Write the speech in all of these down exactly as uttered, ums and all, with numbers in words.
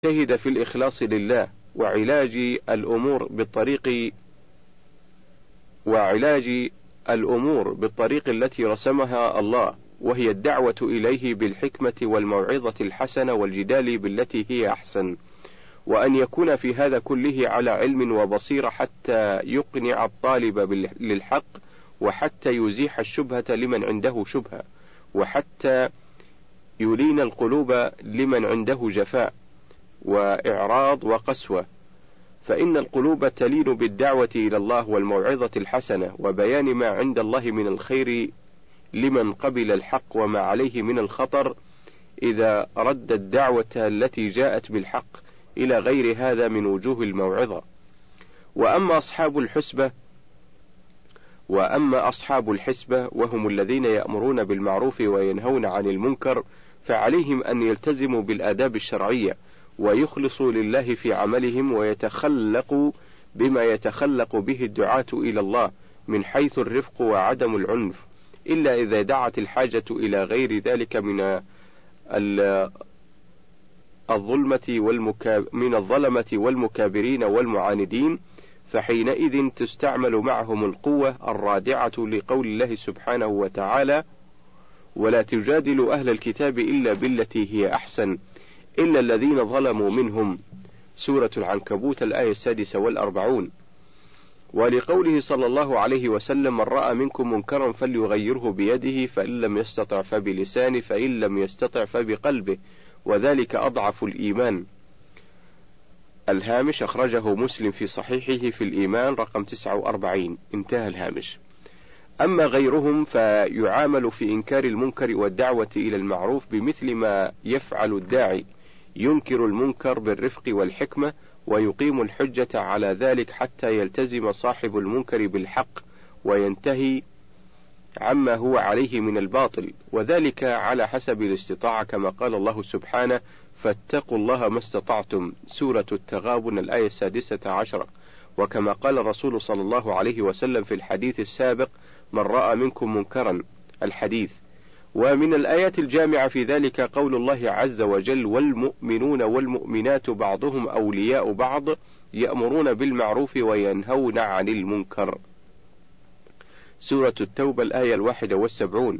شهد في الإخلاص لله وعلاج الأمور بالطريق وعلاج الأمور بالطريق التي رسمها الله، وهي الدعوة إليه بالحكمة والموعظة الحسنة والجدال بالتي هي أحسن، وأن يكون في هذا كله على علم وبصيرة حتى يقنع الطالب للحق، وحتى يزيح الشبهة لمن عنده شبهة، وحتى يلين القلوب لمن عنده جفاء وإعراض وقسوة، فإن القلوب تلين بالدعوة إلى الله والموعظة الحسنة وبيان ما عند الله من الخير لمن قبل الحق وما عليه من الخطر إذا رد الدعوة التي جاءت بالحق إلى غير هذا من وجوه الموعظة. وأما أصحاب الحسبة وأما أصحاب الحسبة وهم الذين يأمرون بالمعروف وينهون عن المنكر، فعليهم أن يلتزموا بالآداب الشرعية ويخلصوا لله في عملهم، ويتخلقوا بما يتخلق به الدعاة إلى الله من حيث الرفق وعدم العنف، إلا إذا دعت الحاجة إلى غير ذلك من الظلمة والمكاب من الظلمة والمكابرين والمعاندين، فحينئذ تستعمل معهم القوة الرادعة لقول الله سبحانه وتعالى: ولا تجادلوا أهل الكتاب إلا بالتي هي أحسن إلا الذين ظلموا منهم، سورة العنكبوت الآية السادسة والأربعون. ولقوله صلى الله عليه وسلم: من رأى منكم منكرا فليغيره بيده، فإن لم يستطع فبلسانه، فإن لم يستطع فبقلبه، وذلك أضعف الإيمان. الهامش أخرجه مسلم في صحيحه في الإيمان رقم تسعة وأربعين، انتهى الهامش. أما غيرهم فيعامل في إنكار المنكر والدعوة إلى المعروف بمثل ما يفعل الداعي، ينكر المنكر بالرفق والحكمة، ويقيم الحجة على ذلك حتى يلتزم صاحب المنكر بالحق وينتهي عما هو عليه من الباطل، وذلك على حسب الاستطاعة، كما قال الله سبحانه: فاتقوا الله ما استطعتم، سورة التغابن الآية السادسة عشرة. وكما قال الرسول صلى الله عليه وسلم في الحديث السابق: من رأى منكم منكرا، الحديث. ومن الآيات الجامعة في ذلك قول الله عز وجل: والمؤمنون والمؤمنات بعضهم أولياء بعض يأمرون بالمعروف وينهون عن المنكر، سورة التوبة الآية الواحدة والسبعون.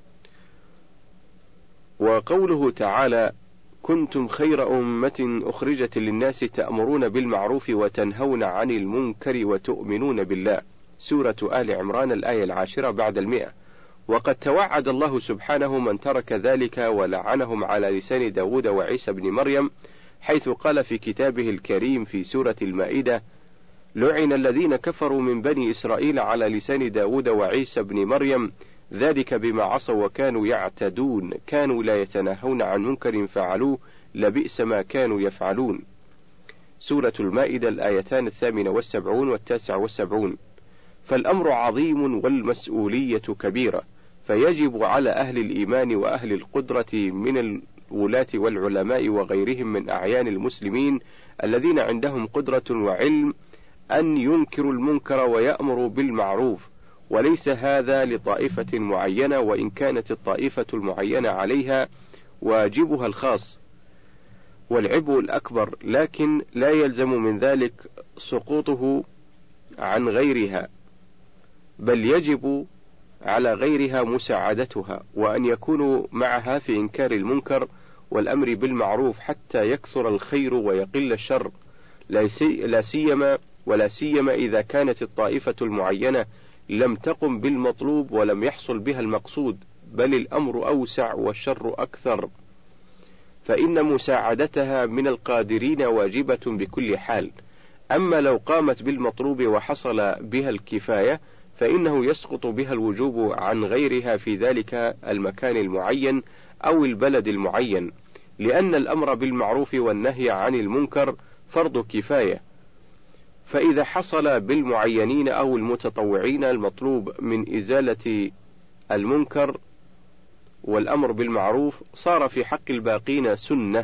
وقوله تعالى: كنتم خير أمة أخرجت للناس تأمرون بالمعروف وتنهون عن المنكر وتؤمنون بالله، سورة آل عمران الآية العاشرة بعد المئة. وقد توعد الله سبحانه من ترك ذلك ولعنهم على لسان داود وعيسى بن مريم، حيث قال في كتابه الكريم في سورة المائدة: لعن الذين كفروا من بني إسرائيل على لسان داود وعيسى بن مريم، ذلك بما عصوا وكانوا يعتدون، كانوا لا يتناهون عن منكر فعلوه، لبئس ما كانوا يفعلون، سورة المائدة الآيتان الثامنة والسبعون والتاسع والسبعون. فالأمر عظيم والمسؤولية كبيرة، فيجب على أهل الإيمان وأهل القدرة من الولاة والعلماء وغيرهم من أعيان المسلمين الذين عندهم قدرة وعلم أن ينكروا المنكر ويأمروا بالمعروف، وليس هذا لطائفة معينة، وإن كانت الطائفة المعينة عليها واجبها الخاص والعبء الأكبر، لكن لا يلزم من ذلك سقوطه عن غيرها، بل يجب على غيرها مساعدتها، وأن يكونوا معها في إنكار المنكر والأمر بالمعروف حتى يكثر الخير ويقل الشر، لا سيما ولا سيما إذا كانت الطائفة المعينة لم تقم بالمطلوب ولم يحصل بها المقصود، بل الأمر أوسع والشر أكثر، فإن مساعدتها من القادرين واجبة بكل حال. أما لو قامت بالمطلوب وحصل بها الكفاية فإنه يسقط بها الوجوب عن غيرها في ذلك المكان المعين أو البلد المعين، لأن الأمر بالمعروف والنهي عن المنكر فرض كفاية، فإذا حصل بالمعينين أو المتطوعين المطلوب من إزالة المنكر والأمر بالمعروف صار في حق الباقين سنة.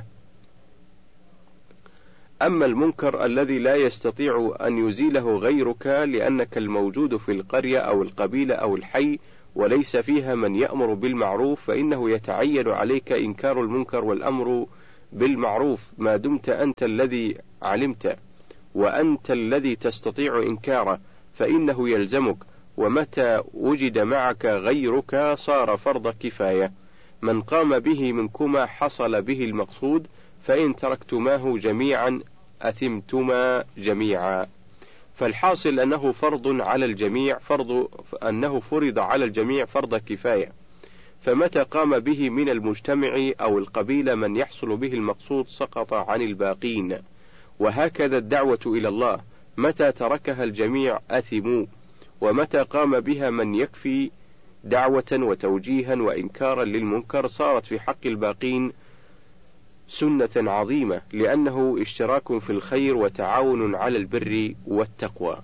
أما المنكر الذي لا يستطيع أن يزيله غيرك لأنك الموجود في القرية أو القبيلة أو الحي وليس فيها من يأمر بالمعروف، فإنه يتعين عليك إنكار المنكر والأمر بالمعروف ما دمت أنت الذي علمت، وأنت الذي تستطيع إنكاره، فإنه يلزمك، ومتى وجد معك غيرك صار فرض كفاية. من قام به منكما حصل به المقصود، فإن تركتماه جميعا أثمتما جميعا. فالحاصل أنه فرض على الجميع، فرض أنه فرض على الجميع فرض كفاية، فمتى قام به من المجتمع أو القبيلة من يحصل به المقصود سقط عن الباقين. وهكذا الدعوة إلى الله، متى تركها الجميع أثموا، ومتى قام بها من يكفي دعوة وتوجيها وإنكارا للمنكر صارت في حق الباقين سنة عظيمة، لأنه اشتراك في الخير وتعاون على البر والتقوى.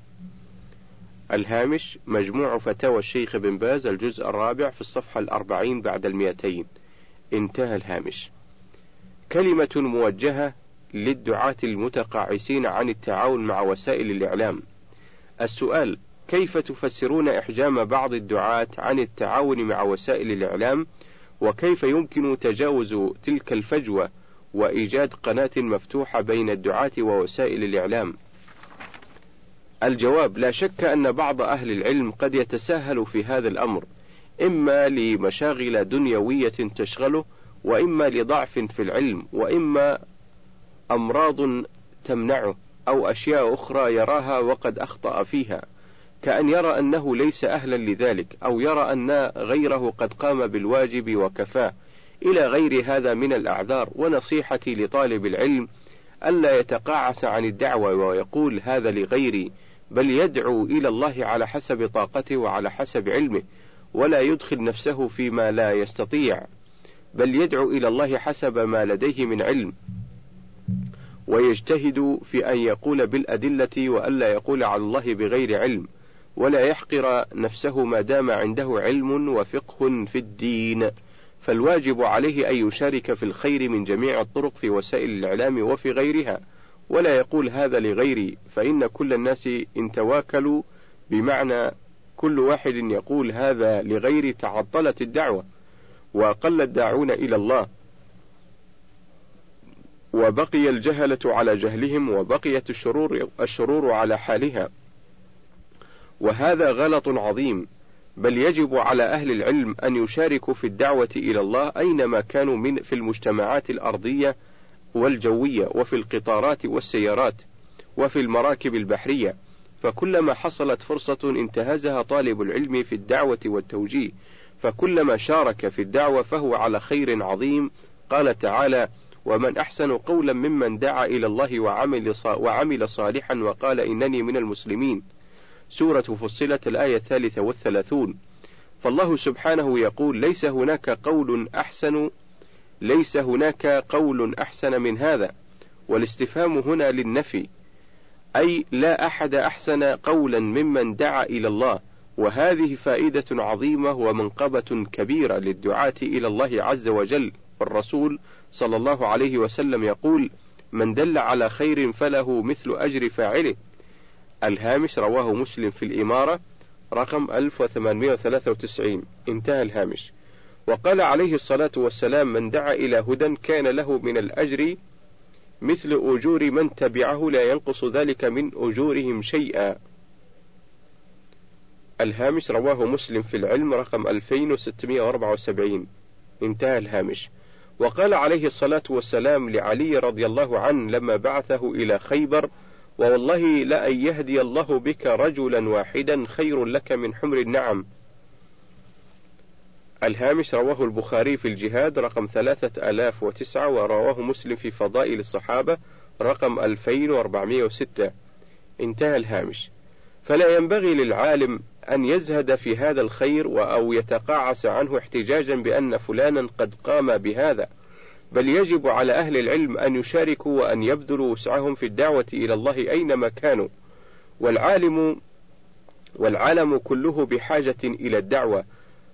الهامش: مجموع فتاوى الشيخ بن باز، الجزء الرابع، في الصفحة الأربعين بعد المئتين. انتهى الهامش. كلمة موجهة للدعاة المتقاعسين عن التعاون مع وسائل الإعلام. السؤال: كيف تفسرون إحجام بعض الدعاة عن التعاون مع وسائل الإعلام؟ وكيف يمكن تجاوز تلك الفجوة وإيجاد قناة مفتوحة بين الدعاة ووسائل الإعلام؟ الجواب: لا شك أن بعض أهل العلم قد يتساهل في هذا الأمر، إما لمشاغل دنيوية تشغله، وإما لضعف في العلم، وإما أمراض تمنعه، أو أشياء أخرى يراها وقد أخطأ فيها، كأن يرى أنه ليس أهلا لذلك، أو يرى أن غيره قد قام بالواجب وكفاه، إلى غير هذا من الأعذار. ونصيحتي لطالب العلم ألا يتقاعس عن الدعوة ويقول هذا لغيري، بل يدعو إلى الله على حسب طاقته وعلى حسب علمه، ولا يدخل نفسه فيما لا يستطيع، بل يدعو إلى الله حسب ما لديه من علم، ويجتهد في أن يقول بالأدلة وألا يقول على الله بغير علم، ولا يحقر نفسه ما دام عنده علم وفقه في الدين. فالواجب عليه أن يشارك في الخير من جميع الطرق في وسائل الإعلام وفي غيرها، ولا يقول هذا لغيري، فإن كل الناس إن تواكلوا، بمعنى كل واحد يقول هذا لغيري، تعطلت الدعوة، وأقل الداعون إلى الله، وبقي الجهلة على جهلهم، وبقيت الشرور, الشرور على حالها، وهذا غلط عظيم. بل يجب على أهل العلم أن يشاركوا في الدعوة إلى الله أينما كانوا من في المجتمعات الأرضية والجوية، وفي القطارات والسيارات، وفي المراكب البحرية، فكلما حصلت فرصة انتهزها طالب العلم في الدعوة والتوجيه، فكلما شارك في الدعوة فهو على خير عظيم. قال تعالى: ومن أحسن قولا ممن دعا إلى الله وعمل, وعمل صالحا وقال إنني من المسلمين. سورة فصلت، الآية الثالثة والثلاثون. فالله سبحانه يقول: ليس هناك قول أحسن ليس هناك قول أحسن من هذا، والاستفهام هنا للنفي، أي لا أحد أحسن قولا ممن دعا إلى الله. وهذه فائدة عظيمة ومنقبة كبيرة للدعاة إلى الله عز وجل. والرسول صلى الله عليه وسلم يقول: من دل على خير فله مثل أجر فاعله. الهامش: رواه مسلم في الإمارة رقم ألف وثمانمائة وثلاثة وتسعين. انتهى الهامش. وقال عليه الصلاة والسلام: من دعا إلى هدى كان له من الأجر مثل أجور من تبعه لا ينقص ذلك من أجورهم شيئا. الهامش: رواه مسلم في العلم رقم ألفين وستمائة وأربعة وسبعين. انتهى الهامش. وقال عليه الصلاة والسلام لعلي رضي الله عنه لما بعثه إلى خيبر: ووالله لأن يهدي الله بك رجلا واحدا خير لك من حمر النعم. الهامش: رواه البخاري في الجهاد رقم ثلاثة آلاف وتسعة، ورواه مسلم في فضائل الصحابة رقم ألفين وأربعمائة وستة. انتهى الهامش. فلا ينبغي للعالم أن يزهد في هذا الخير أو يتقاعس عنه احتجاجا بأن فلانا قد قام بهذا، بل يجب على أهل العلم أن يشاركوا وأن يبذلوا وسعهم في الدعوة إلى الله أينما كانوا. والعالم والعالم كله بحاجة إلى الدعوة،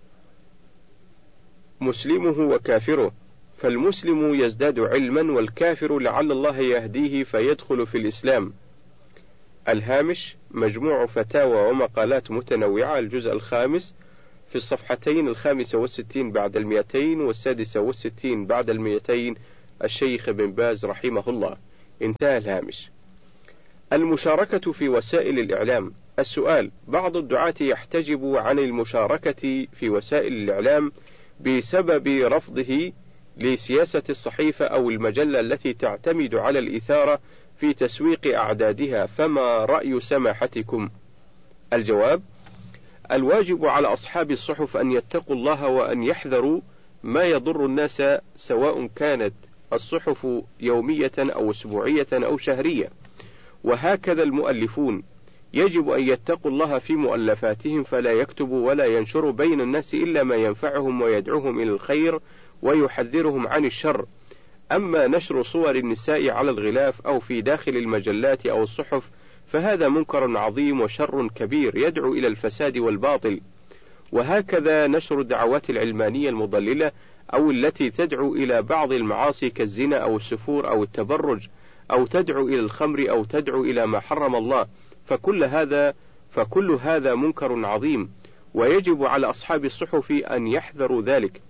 مسلمه وكافره، فالمسلم يزداد علما، والكافر لعل الله يهديه فيدخل في الإسلام. الهامش: مجموع فتاوى ومقالات متنوعة، الجزء الخامس، في الصفحتين الخامسة والستين بعد المئتين والسادسة والستين بعد المئتين، الشيخ بن باز رحمه الله. انتهى الهامش. المشاركة في وسائل الإعلام. السؤال: بعض الدعاة يحتجب عن المشاركة في وسائل الإعلام بسبب رفضه لسياسة الصحيفة أو المجلة التي تعتمد على الإثارة في تسويق أعدادها، فما رأي سماحتكم؟ الجواب: الواجب على أصحاب الصحف أن يتقوا الله وأن يحذروا ما يضر الناس، سواء كانت الصحف يومية أو أسبوعية أو شهرية. وهكذا المؤلفون يجب أن يتقوا الله في مؤلفاتهم، فلا يكتبوا ولا ينشروا بين الناس إلا ما ينفعهم ويدعوهم إلى الخير ويحذرهم عن الشر. أما نشر صور النساء على الغلاف أو في داخل المجلات أو الصحف فهذا منكر عظيم وشر كبير يدعو إلى الفساد والباطل. وهكذا نشر الدعوات العلمانية المضللة أو التي تدعو إلى بعض المعاصي كالزنا أو السفور أو التبرج، أو تدعو إلى الخمر أو تدعو إلى ما حرم الله، فكل هذا فكل هذا منكر عظيم، ويجب على أصحاب الصحف أن يحذروا ذلك.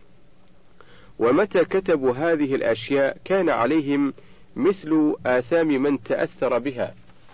ومتى كتبوا هذه الأشياء كان عليهم مثل آثام من تأثر بها.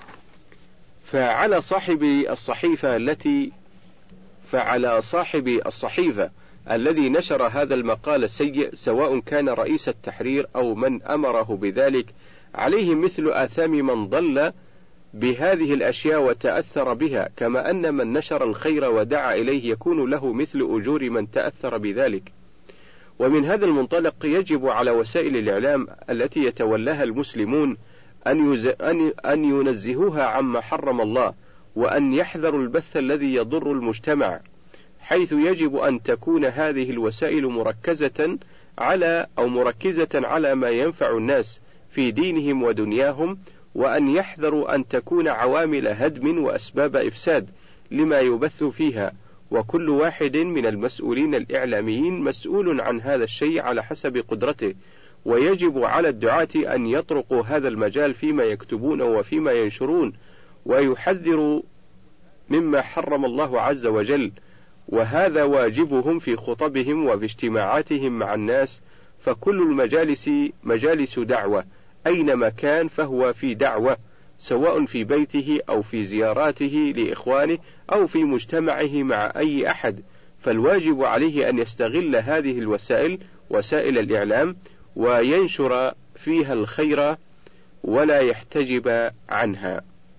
فعلى صاحب الصحيفة التي فعلى صاحب الصحيفة الذي نشر هذا المقال السيء، سواء كان رئيس التحرير أو من أمره بذلك، عليه مثل آثام من ضل بهذه الأشياء وتأثر بها، كما أن من نشر الخير ودعا إليه يكون له مثل أجور من تأثر بذلك. ومن هذا المنطلق يجب على وسائل الإعلام التي يتولاها المسلمون أن, يز... أن... أن ينزهوها عما حرم الله، وأن يحذروا البث الذي يضر المجتمع، حيث يجب أن تكون هذه الوسائل مركزة على أو مركزة على ما ينفع الناس في دينهم ودنياهم، وأن يحذروا أن تكون عوامل هدم وأسباب إفساد لما يبث فيها، وكل واحد من المسؤولين الإعلاميين مسؤول عن هذا الشيء على حسب قدرته. ويجب على الدعاة أن يطرقوا هذا المجال فيما يكتبون وفيما ينشرون، ويحذروا مما حرم الله عز وجل، وهذا واجبهم في خطبهم وفي اجتماعاتهم مع الناس. فكل المجالس مجالس دعوة، أينما كان فهو في دعوة، سواء في بيته أو في زياراته لإخوانه أو في مجتمعه مع أي أحد، فالواجب عليه أن يستغل هذه الوسائل وسائل الإعلام وينشر فيها الخير ولا يحتجب عنها.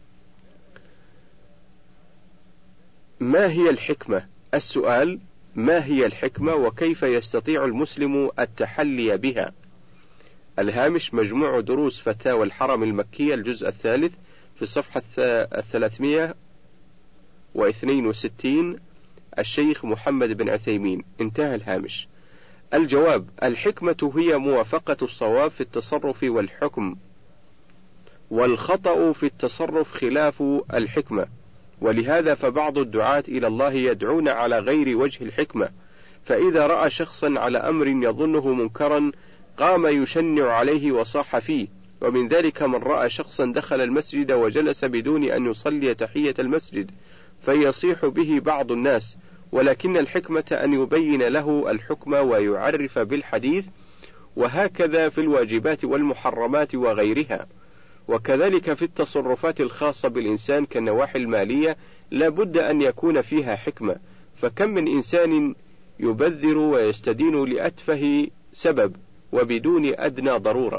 ما هي الحكمة؟ السؤال: ما هي الحكمة وكيف يستطيع المسلم التحلي بها؟ الهامش: مجموع دروس فتاوى الحرم المكية الجزء الثالث في الصفحة الثلاثمائة واثنين وستين، الشيخ محمد بن عثيمين. انتهى الهامش. الجواب: الحكمة هي موافقة الصواب في التصرف والحكم، والخطأ في التصرف خلاف الحكمة. ولهذا فبعض الدعاة إلى الله يدعون على غير وجه الحكمة، فإذا رأى شخصا على أمر يظنه منكرا قام يشنع عليه وصاح فيه. ومن ذلك من رأى شخصا دخل المسجد وجلس بدون أن يصلي تحية المسجد فيصيح به بعض الناس، ولكن الحكمة أن يبين له الحكم ويعرف بالحديث، وهكذا في الواجبات والمحرمات وغيرها. وكذلك في التصرفات الخاصة بالإنسان كالنواحي المالية لا بد أن يكون فيها حكمة، فكم من إنسان يبذر ويستدين لأتفه سبب وبدون أدنى ضرورة.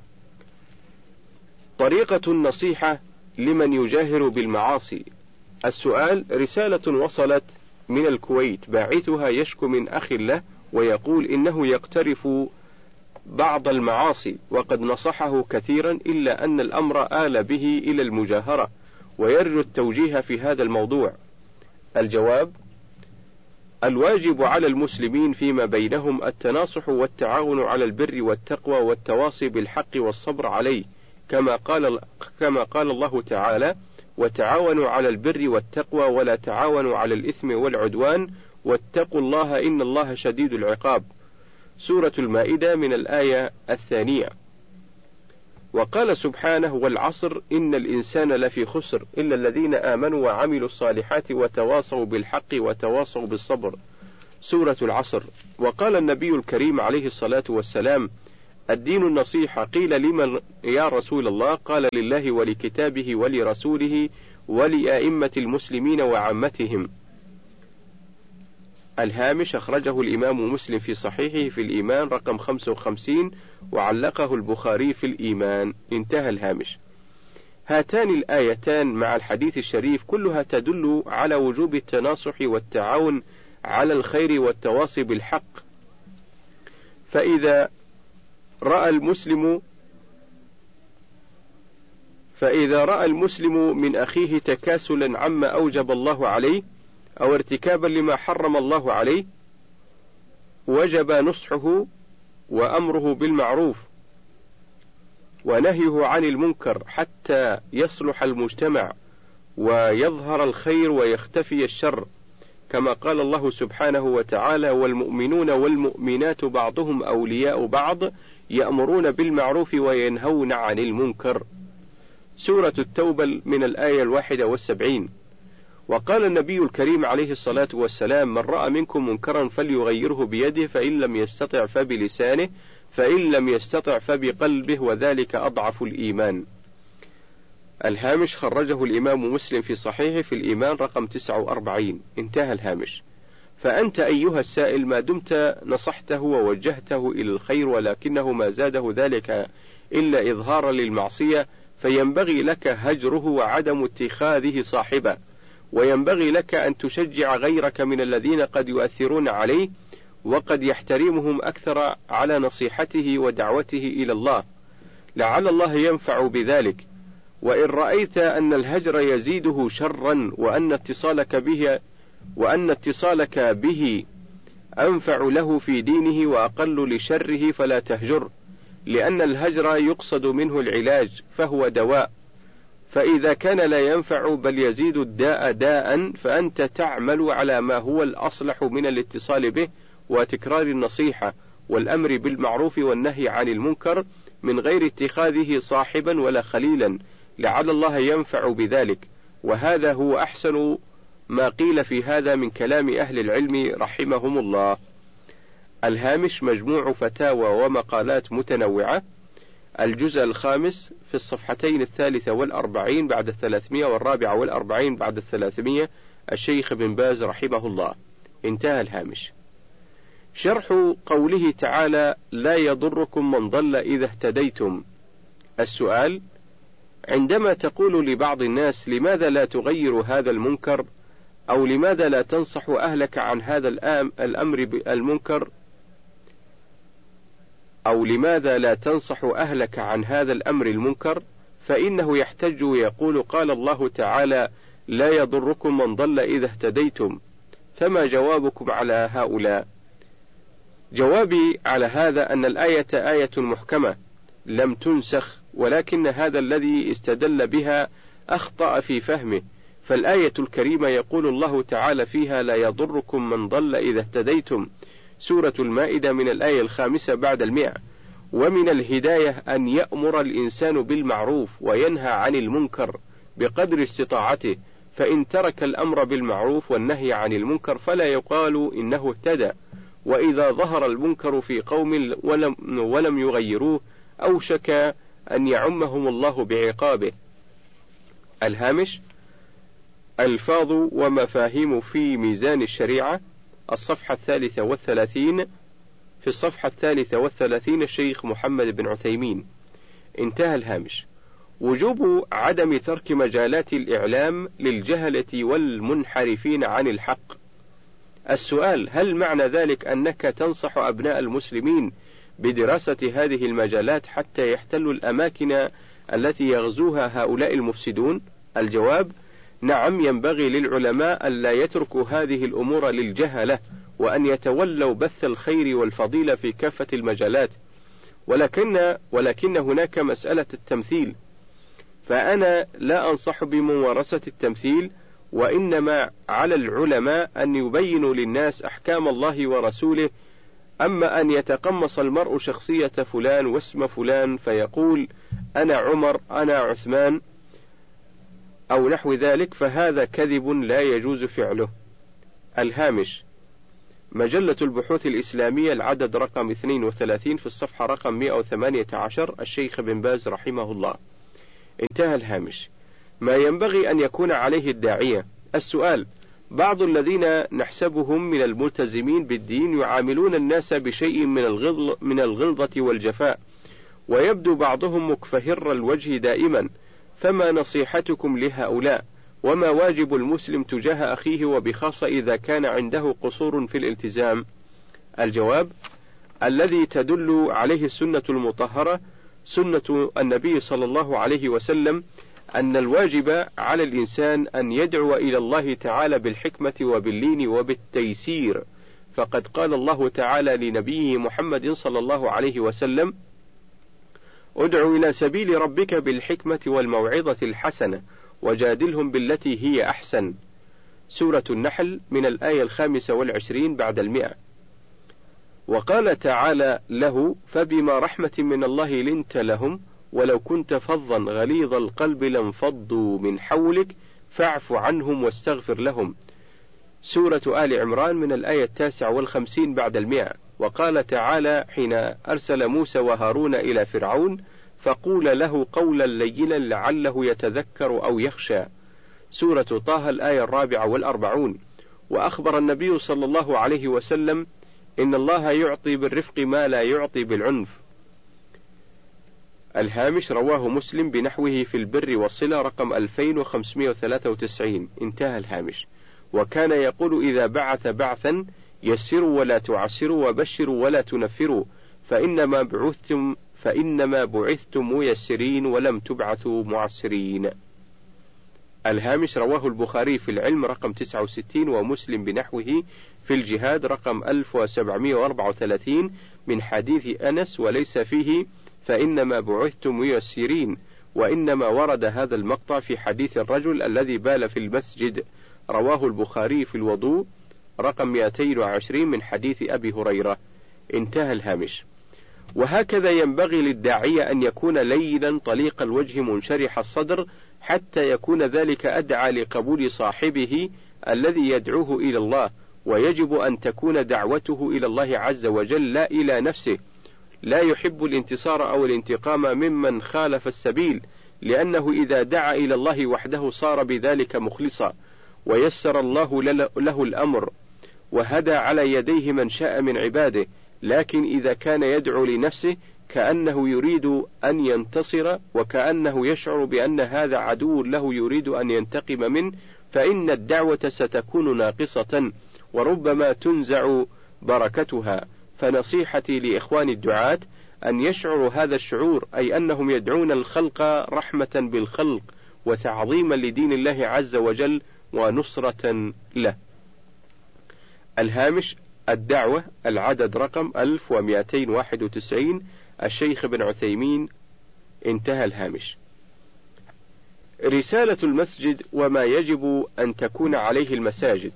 طريقة النصيحة لمن يجاهر بالمعاصي. السؤال: رسالة وصلت من الكويت، باعثها يشكو من أخ له ويقول إنه يقترف بعض المعاصي وقد نصحه كثيرا، إلا أن الأمر آل به إلى المجاهرة، ويرجو التوجيه في هذا الموضوع. الجواب: الواجب على المسلمين فيما بينهم التناصح والتعاون على البر والتقوى والتواصي بالحق والصبر عليه، كما قال كما قال الله تعالى: وتعاونوا على البر والتقوى ولا تعاونوا على الإثم والعدوان واتقوا الله إن الله شديد العقاب. سورة المائدة من الآية الثانية. وقال سبحانه: والعصر إن الإنسان لفي خسر إلا الذين آمنوا وعملوا الصالحات وتواصوا بالحق وتواصوا بالصبر. سورة العصر. وقال النبي الكريم عليه الصلاة والسلام: الدين النصيحة. قيل لمن يا رسول الله؟ قال لله ولكتابه ولرسوله ولأئمة المسلمين وعامتهم. الهامش أخرجه الإمام مسلم في صحيحه في الإيمان رقم خمسة وخمسين، وعلقه البخاري في الإيمان. انتهى الهامش. هاتان الآيتان مع الحديث الشريف كلها تدل على وجوب التناصح والتعاون على الخير والتواصي بالحق. فإذا رأى المسلم فإذا رأى المسلم من أخيه تكاسلا عما أوجب الله عليه أو ارتكابا لما حرم الله عليه، وجب نصحه وأمره بالمعروف ونهيه عن المنكر حتى يصلح المجتمع ويظهر الخير ويختفي الشر، كما قال الله سبحانه وتعالى: والمؤمنون والمؤمنات بعضهم أولياء بعض يأمرون بالمعروف وينهون عن المنكر. سورة التوبة من الآية الواحدة والسبعين. وقال النبي الكريم عليه الصلاة والسلام: من رأى منكم منكرا فليغيره بيده، فإن لم يستطع فبلسانه، فإن لم يستطع فبقلبه، وذلك أضعف الإيمان. الهامش خرجه الإمام مسلم في صحيحه في الإيمان رقم تسعة وأربعين. انتهى الهامش. فأنت أيها السائل ما دمت نصحته ووجهته إلى الخير ولكنه ما زاده ذلك إلا إظهارا للمعصية، فينبغي لك هجره وعدم اتخاذه صاحبه، وينبغي لك أن تشجع غيرك من الذين قد يؤثرون عليه وقد يحترمهم أكثر على نصيحته ودعوته إلى الله، لعل الله ينفع بذلك. وإن رأيت أن الهجر يزيده شرا وأن اتصالك به وأن اتصالك به أنفع له في دينه وأقل لشره فلا تهجر، لأن الهجر يقصد منه العلاج فهو دواء، فإذا كان لا ينفع بل يزيد الداء داء فأنت تعمل على ما هو الأصلح من الاتصال به وتكرار النصيحة والأمر بالمعروف والنهي عن المنكر من غير اتخاذه صاحبا ولا خليلا، لعل الله ينفع بذلك. وهذا هو أحسن ما قيل في هذا من كلام أهل العلم رحمهم الله. الهامش مجموع فتاوى ومقالات متنوعة، الجزء الخامس في الصفحتين الثالثة والأربعين بعد الثلاثمية والرابعة والأربعين بعد الثلاثمية، الشيخ بن باز رحمه الله. انتهى الهامش. شرح قوله تعالى: لا يضركم من ضل إذا اهتديتم. السؤال: عندما تقول لبعض الناس لماذا لا تغير هذا المنكر، أو لماذا لا تنصح أهلك عن هذا الأمر بالمنكر، أو لماذا لا تنصح أهلك عن هذا الأمر المنكر، فإنه يحتج ويقول: قال الله تعالى: لا يضركم من ضل إذا اهتديتم. فما جوابكم على هؤلاء؟ جوابي على هذا أن الآية آية محكمة لم تنسخ، ولكن هذا الذي استدل بها أخطأ في فهمه. فالآية الكريمة يقول الله تعالى فيها: لا يضركم من ضل إذا اهتديتم، سورة المائدة من الآية الخامسة بعد المئة. ومن الهداية أن يأمر الإنسان بالمعروف وينهى عن المنكر بقدر استطاعته، فإن ترك الأمر بالمعروف والنهي عن المنكر فلا يقال إنه اهتدى. وإذا ظهر المنكر في قوم ولم, ولم يغيروه أوشك أن يعمهم الله بعقابه. الهامش ألفاظ ومفاهيم في ميزان الشريعة، الصفحة الثالثة والثلاثين، في الصفحة الثالثة والثلاثين الشيخ محمد بن عثيمين. انتهى الهامش. وجوب عدم ترك مجالات الإعلام للجهلة والمنحرفين عن الحق. السؤال: هل معنى ذلك أنك تنصح أبناء المسلمين بدراسة هذه المجالات حتى يحتلوا الأماكن التي يغزوها هؤلاء المفسدون؟ الجواب: نعم، ينبغي للعلماء ألا يتركوا هذه الأمور للجهلة، وأن يتولوا بث الخير والفضيلة في كافة المجالات. ولكن, ولكن هناك مسألة التمثيل، فأنا لا أنصح بممارسة التمثيل، وإنما على العلماء أن يبينوا للناس أحكام الله ورسوله. أما أن يتقمص المرء شخصية فلان واسم فلان فيقول أنا عمر أنا عثمان أو نحو ذلك، فهذا كذب لا يجوز فعله. الهامش مجلة البحوث الإسلامية العدد رقم اثنين وثلاثين في الصفحة رقم مئة وثمانية عشر، الشيخ بن باز رحمه الله. انتهى الهامش. ما ينبغي أن يكون عليه الداعية. السؤال: بعض الذين نحسبهم من الملتزمين بالدين يعاملون الناس بشيء من الغلظ من الغلظة والجفاء، ويبدو بعضهم مكفهر الوجه دائما، فما نصيحتكم لهؤلاء؟ وما واجب المسلم تجاه أخيه، وبخاصة إذا كان عنده قصور في الالتزام؟ الجواب: الذي تدل عليه السنة المطهرة سنة النبي صلى الله عليه وسلم أن الواجب على الإنسان أن يدعو إلى الله تعالى بالحكمة وباللين وبالتيسير، فقد قال الله تعالى لنبيه محمد صلى الله عليه وسلم: ادع إلى سبيل ربك بالحكمة والموعظة الحسنة وجادلهم بالتي هي أحسن. سورة النحل من الآية الخامسة والعشرين بعد المئة. وقال تعالى له: فبما رحمة من الله لنت لهم ولو كنت فظا غليظ القلب لانفضوا من حولك فاعف عنهم واستغفر لهم. سورة آل عمران من الآية التاسعة والخمسين بعد المئة. وقال تعالى حين أرسل موسى وهارون إلى فرعون: فقول له قولا لينا لعله يتذكر أو يخشى. سورة طه الآية الرابعة والأربعون. وأخبر النبي صلى الله عليه وسلم: إن الله يعطي بالرفق ما لا يعطي بالعنف. الهامش: رواه مسلم بنحوه في البر والصلة رقم ألفين وخمسمائة وثلاثة وتسعين. انتهى الهامش. وكان يقول إذا بعث بعثا: يسروا ولا تعسروا وبشروا ولا تنفروا، فإنما بعثتم فإنما بعثتم ميسرين ولم تبعثوا معسرين. الهامش: رواه البخاري في العلم رقم تسعة وستين، ومسلم بنحوه في الجهاد رقم ألف وسبعمائة وأربعة وثلاثين من حديث أنس، وليس فيه فإنما بعثتم ميسرين، وإنما ورد هذا المقطع في حديث الرجل الذي بال في المسجد، رواه البخاري في الوضوء رقم مئتين وعشرين من حديث أبي هريرة. انتهى الهامش. وهكذا ينبغي للداعية أن يكون لينا طليق الوجه منشرح الصدر، حتى يكون ذلك أدعى لقبول صاحبه الذي يدعوه إلى الله، ويجب أن تكون دعوته إلى الله عز وجل لا إلى نفسه. لا يحب الانتصار أو الانتقام ممن خالف السبيل، لأنه إذا دعا إلى الله وحده صار بذلك مخلصا، ويسر الله له الأمر، وهدى على يديه من شاء من عباده. لكن إذا كان يدعو لنفسه كأنه يريد أن ينتصر، وكأنه يشعر بأن هذا عدو له يريد أن ينتقم منه، فإن الدعوة ستكون ناقصة، وربما تنزع بركتها. فنصيحتي لإخوان الدعاة أن يشعروا هذا الشعور، أي أنهم يدعون الخلق رحمة بالخلق وتعظيما لدين الله عز وجل ونصرة له. الهامش: الدعوة العدد رقم ألف ومئتين وواحد وتسعين، الشيخ بن عثيمين. انتهى الهامش. رسالة المسجد وما يجب أن تكون عليه المساجد.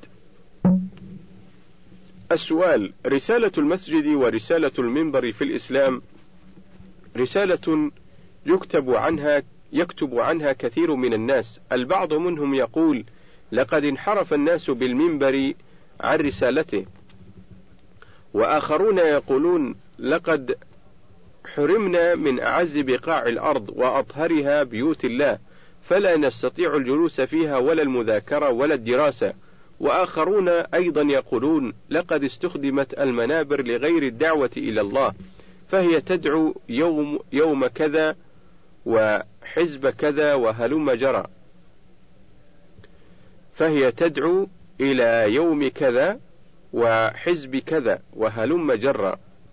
السؤال: رسالة المسجد ورسالة المنبر في الإسلام رسالة يكتب عنها يكتب عنها كثير من الناس. البعض منهم يقول: لقد انحرف الناس بالمنبر عن رسالته، وآخرون يقولون: لقد حرمنا من أعز بقاع الأرض وأطهرها بيوت الله، فلا نستطيع الجلوس فيها ولا المذاكرة ولا الدراسة. وآخرون أيضا يقولون: لقد استخدمت المنابر لغير الدعوة إلى الله، فهي تدعو يوم, يوم كذا وحزب كذا وهلم جرى فهي تدعو إلى يوم كذا وحزب كذا وهلم جرى.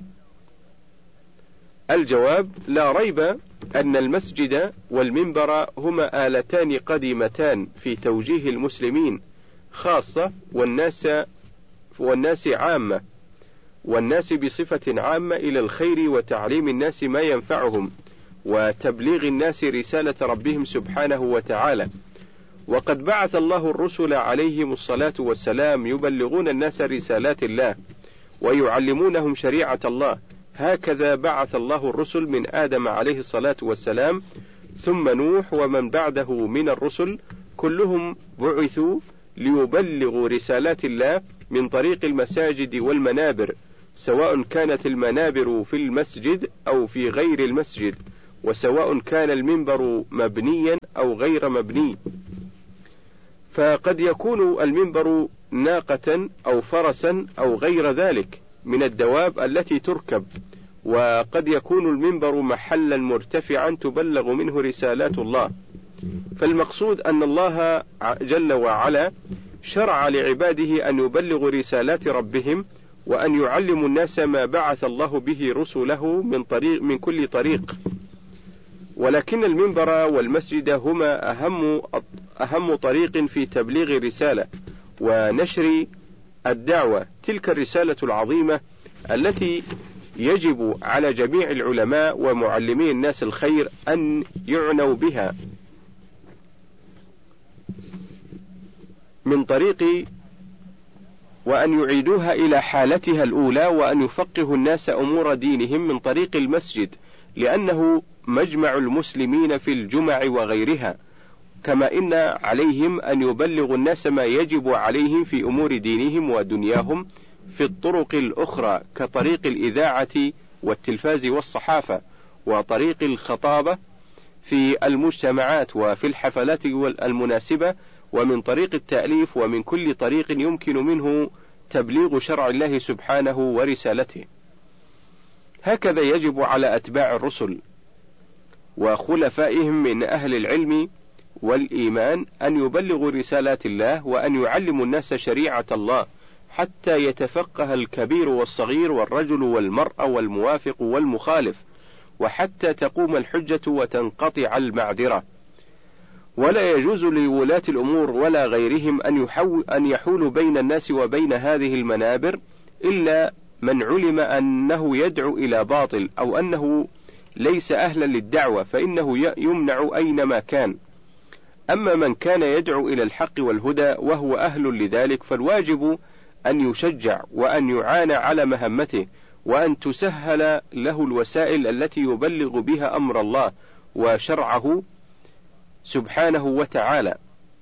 الجواب: لا ريب أن المسجد والمنبر هما آلتان قديمتان في توجيه المسلمين خاصة والناس والناس عامة والناس بصفة عامة إلى الخير وتعليم الناس ما ينفعهم وتبليغ الناس رسالة ربهم سبحانه وتعالى. وقد بعث الله الرسل عليهم الصلاة والسلام يبلغون الناس رسالات الله ويعلمونهم شريعة الله. هكذا بعث الله الرسل من آدم عليه الصلاة والسلام ثم نوح ومن بعده من الرسل، كلهم بعثوا ليبلغوا رسالات الله من طريق المساجد والمنابر، سواء كانت المنابر في المسجد أو في غير المسجد، وسواء كان المنبر مبنيا أو غير مبني. فقد يكون المنبر ناقة أو فرسا أو غير ذلك من الدواب التي تركب، وقد يكون المنبر محلا مرتفعا تبلغ منه رسالات الله. فالمقصود أن الله جل وعلا شرع لعباده أن يبلغوا رسالات ربهم، وأن يعلموا الناس ما بعث الله به رسله من طريق من كل طريق. ولكن المنبر والمسجد هما أهم أهم طريق في تبليغ الرسالة ونشر الدعوة، تلك الرسالة العظيمة التي يجب على جميع العلماء ومعلمي الناس الخير أن يعنوا بها من طريق، وأن يعيدوها إلى حالتها الأولى، وأن يفقهوا الناس أمور دينهم من طريق المسجد، لأنه مجمع المسلمين في الجمع وغيرها، كما إن عليهم أن يبلغوا الناس ما يجب عليهم في أمور دينهم ودنياهم في الطرق الأخرى، كطريق الإذاعة والتلفاز والصحافة، وطريق الخطابة في المجتمعات وفي الحفلات المناسبة، ومن طريق التأليف، ومن كل طريق يمكن منه تبليغ شرع الله سبحانه ورسالته. هكذا يجب على أتباع الرسل وخلفائهم من أهل العلم والإيمان أن يبلغوا رسالات الله، وأن يعلموا الناس شريعة الله، حتى يتفقه الكبير والصغير والرجل والمرأة والموافق والمخالف، وحتى تقوم الحجة وتنقطع المعذرة. ولا يجوز لولاة الأمور ولا غيرهم أن يحول أن يحول بين الناس وبين هذه المنابر إلا من علم أنه يدعو إلى باطل، أو أنه ليس أهلا للدعوة، فإنه يمنع أينما كان. أما من كان يدعو إلى الحق والهدى وهو أهل لذلك، فالواجب أن يشجع وأن يعان على مهمته، وأن تسهل له الوسائل التي يبلغ بها أمر الله وشرعه سبحانه وتعالى،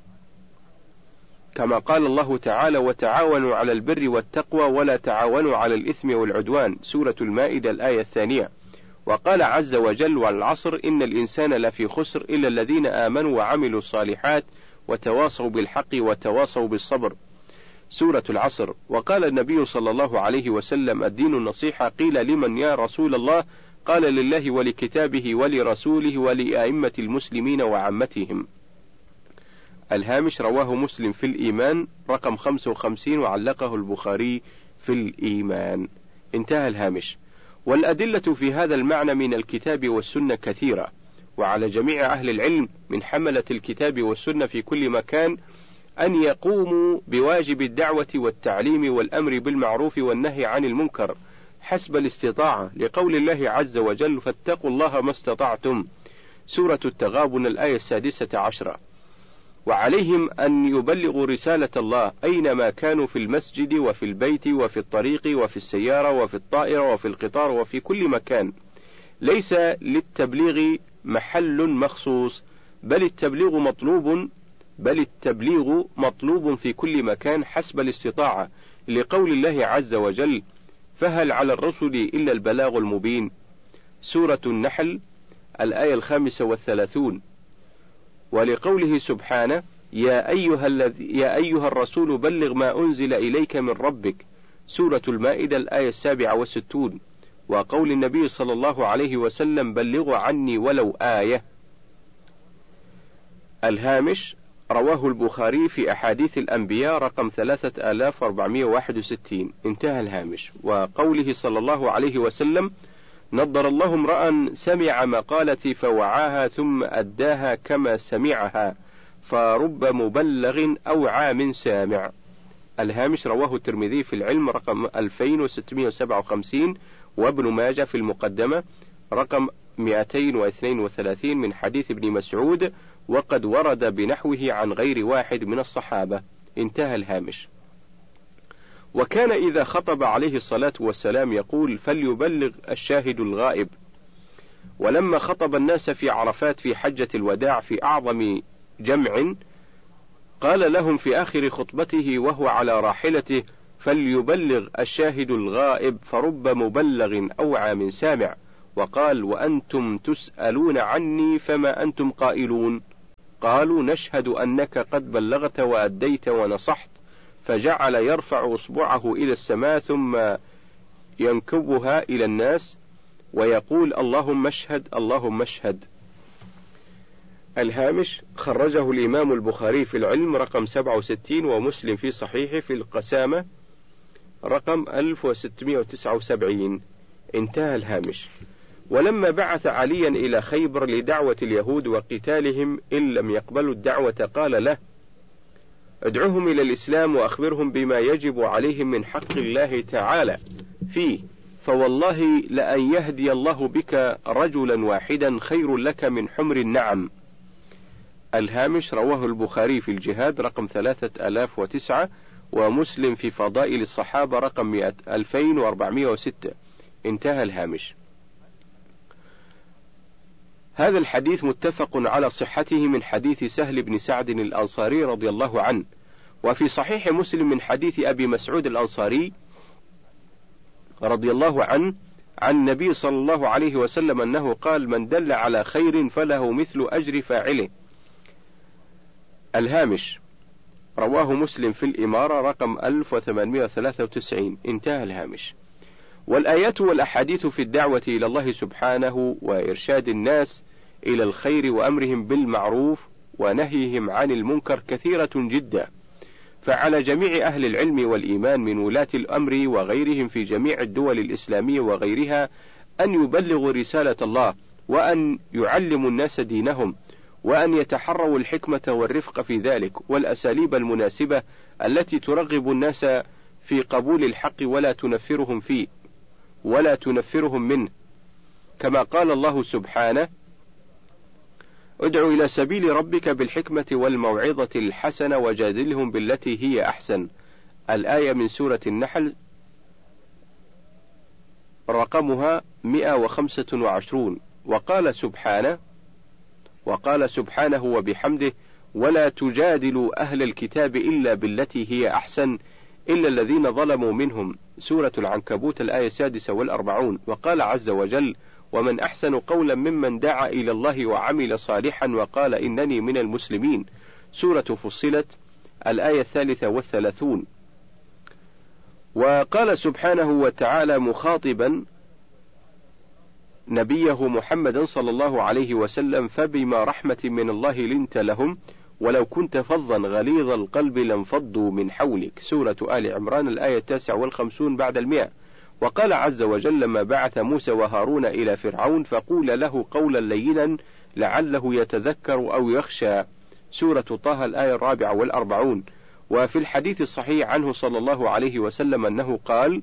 كما قال الله تعالى: وتعاونوا على البر والتقوى ولا تعاونوا على الإثم والعدوان، سورة المائدة الآية الثانية. وقال عز وجل: والعصر إن الإنسان لفي خسر إلا الذين آمنوا وعملوا الصالحات وتواصوا بالحق وتواصوا بالصبر، سورة العصر. وقال النبي صلى الله عليه وسلم: الدين النصيحة. قيل: لمن يا رسول الله؟ قال: لله ولكتابه ولرسوله ولأئمة المسلمين وعامتهم. الهامش: رواه مسلم في الإيمان رقم خمسة وخمسين، وعلقه البخاري في الإيمان. انتهى الهامش. والأدلة في هذا المعنى من الكتاب والسنة كثيرة، وعلى جميع أهل العلم من حملة الكتاب والسنة في كل مكان أن يقوموا بواجب الدعوة والتعليم والأمر بالمعروف والنهي عن المنكر حسب الاستطاعة، لقول الله عز وجل: فاتقوا الله ما استطعتم، سورة التغابن الآية السادسة عشرة. وعليهم أن يبلغوا رسالة الله أينما كانوا، في المسجد وفي البيت وفي الطريق وفي السيارة وفي الطائرة وفي القطار وفي كل مكان. ليس للتبليغ محل مخصوص، بل التبليغ مطلوب بل التبليغ مطلوب في كل مكان حسب الاستطاعة، لقول الله عز وجل: فهل على الرسل إلا البلاغ المبين، سورة النحل الآية الخامسة والثلاثون. ولقوله سبحانه: يا أيها, الذي يا أيها الرسول بلغ ما أنزل إليك من ربك، سورة المائدة الآية السابعة والستون. وقول النبي صلى الله عليه وسلم: بلغوا عني ولو آية. الهامش: رواه البخاري في أحاديث الأنبياء رقم ثلاثة آلاف وأربعمائة وواحد وستين. انتهى الهامش. وقوله صلى الله عليه وسلم: نضر الله امرأ سمع مقالتي فوعاها ثم أداها كما سمعها، فرب مبلغ أوعى من سامع. الهامش: رواه الترمذي في العلم رقم ألفين وستمائة وسبعة وخمسين، وابن ماجه في المقدمة رقم مئتين واثنين وثلاثين من حديث ابن مسعود، وقد ورد بنحوه عن غير واحد من الصحابة. انتهى الهامش. وكان إذا خطب عليه الصلاة والسلام يقول: فليبلغ الشاهد الغائب. ولما خطب الناس في عرفات في حجة الوداع في أعظم جمع، قال لهم في آخر خطبته وهو على راحلته: فليبلغ الشاهد الغائب فرب مبلغ أوعى من سامع. وقال: وأنتم تسألون عني فما أنتم قائلون؟ قالوا: نشهد أنك قد بلغت وأديت ونصحت. فجعل يرفع إصبعه إلى السماء ثم ينكبها إلى الناس ويقول: اللهم اشهد اللهم اشهد. الهامش: خرجه الإمام البخاري في العلم رقم سبعة وستين، ومسلم في صحيحه في القسامة رقم ألف وستمائة وتسعة وسبعين. انتهى الهامش. ولما بعث عليا إلى خيبر لدعوة اليهود وقتالهم إن لم يقبلوا الدعوة قال له: ادعوهم إلى الإسلام وأخبرهم بما يجب عليهم من حق الله تعالى فيه، فوالله لأن يهدي الله بك رجلا واحدا خير لك من حمر النعم. الهامش: رواه البخاري في الجهاد رقم ثلاثة آلاف وتسعة، ومسلم في فضائل الصحابة رقم ألفين وأربعمائة وستة. انتهى الهامش. هذا الحديث متفق على صحته من حديث سهل بن سعد الأنصاري رضي الله عنه، وفي صحيح مسلم من حديث أبي مسعود الأنصاري رضي الله عنه عن النبي صلى الله عليه وسلم أنه قال: من دل على خير فله مثل أجر فاعله. الهامش: رواه مسلم في الإمارة رقم ألف وثمانمائة وثلاثة وتسعين. انتهى الهامش. والآيات والأحاديث في الدعوة إلى الله سبحانه وإرشاد الناس إلى الخير وأمرهم بالمعروف ونهيهم عن المنكر كثيرة جدا، فعلى جميع أهل العلم والإيمان من ولاة الأمر وغيرهم في جميع الدول الإسلامية وغيرها أن يبلغوا رسالة الله، وأن يعلموا الناس دينهم، وأن يتحروا الحكمة والرفق في ذلك والأساليب المناسبة التي ترغب الناس في قبول الحق ولا تنفرهم فيه ولا تنفرهم منه، كما قال الله سبحانه: ادع إلى سبيل ربك بالحكمة والموعظة الحسنة وجادلهم بالتي هي أحسن. الآية من سورة النحل رقمها مئة وخمسة وعشرون. وقال سبحانه وقال سبحانه وبحمده: ولا تجادلوا أهل الكتاب إلا بالتي هي أحسن إلا الذين ظلموا منهم. سورة العنكبوت الآية السادسة والأربعون. وقال عز وجل: ومن أحسن قولا ممن دعا إلى الله وعمل صالحا وقال إنني من المسلمين. سورة فصلت الآية الثالثة والثلاثون. وقال سبحانه وتعالى مخاطبا نبيه محمدا صلى الله عليه وسلم: فبما رحمة من الله لنت لهم ولو كنت فظا غليظ القلب لانفضوا من حولك. سورة آل عمران الآية التاسعة والخمسون بعد المئة. وقال عز وجل لما بعث موسى وهارون إلى فرعون: فقول له قولا لينا لعله يتذكر أو يخشى. سورة طه الآية الرابعة والأربعون. وفي الحديث الصحيح عنه صلى الله عليه وسلم أنه قال: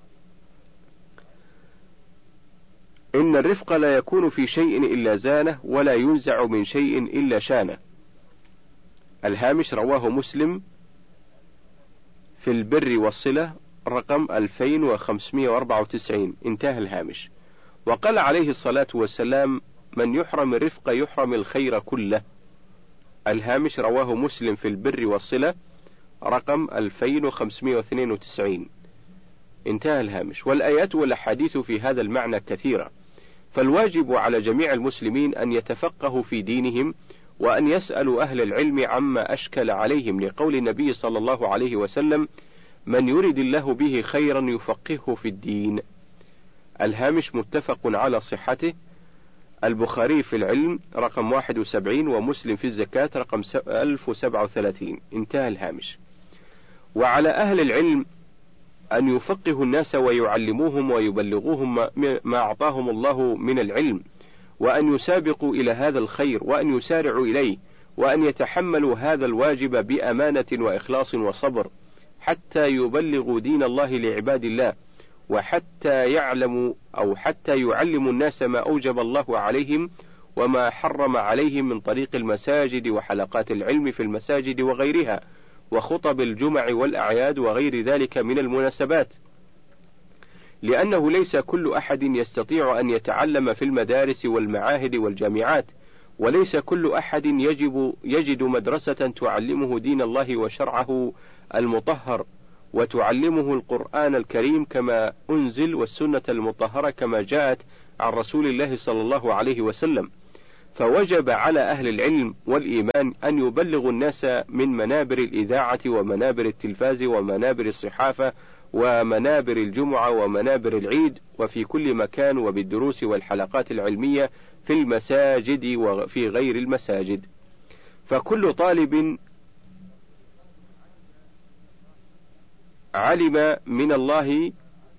إن الرفق لا يكون في شيء إلا زانه ولا ينزع من شيء إلا شانه. الهامش: رواه مسلم في البر والصلة رقم ألفين وخمسمائة وأربعة وتسعين. انتهى الهامش. وقال عليه الصلاة والسلام: من يحرم الرفق يحرم الخير كله. الهامش: رواه مسلم في البر والصلة رقم ألفين وخمسمائة واثنين وتسعين. انتهى الهامش. والآيات والأحاديث في هذا المعنى كثيرة، فالواجب على جميع المسلمين أن يتفقهوا في دينهم وأن يسألوا أهل العلم عما أشكل عليهم، لقول النبي صلى الله عليه وسلم: من يرد الله به خيرا يفقهه في الدين. الهامش متفق على صحته. البخاري في العلم رقم واحد وسبعين، ومسلم في الزكاة رقم ألف وسبعة وثلاثين. انتهى الهامش. وعلى أهل العلم أن يفقهوا الناس ويعلموهم ويبلغوهم ما أعطاهم الله من العلم، وأن يسابقوا إلى هذا الخير وأن يسارعوا إليه، وأن يتحملوا هذا الواجب بأمانة وإخلاص وصبر حتى يبلغوا دين الله لعباد الله، وحتى يعلموا أو حتى يعلموا الناس ما أوجب الله عليهم وما حرم عليهم من طريق المساجد وحلقات العلم في المساجد وغيرها، وخطب الجمع والأعياد وغير ذلك من المناسبات، لأنه ليس كل أحد يستطيع أن يتعلم في المدارس والمعاهد والجامعات، وليس كل أحد يجب يجد مدرسة تعلمه دين الله وشرعه المطهر، وتعلمه القرآن الكريم كما أنزل والسنة المطهرة كما جاءت عن رسول الله صلى الله عليه وسلم. فوجب على أهل العلم والإيمان أن يبلغوا الناس من منابر الإذاعة ومنابر التلفاز ومنابر الصحافة ومنابر الجمعة ومنابر العيد وفي كل مكان، وبالدروس والحلقات العلمية في المساجد وفي غير المساجد. فكل طالب علم من الله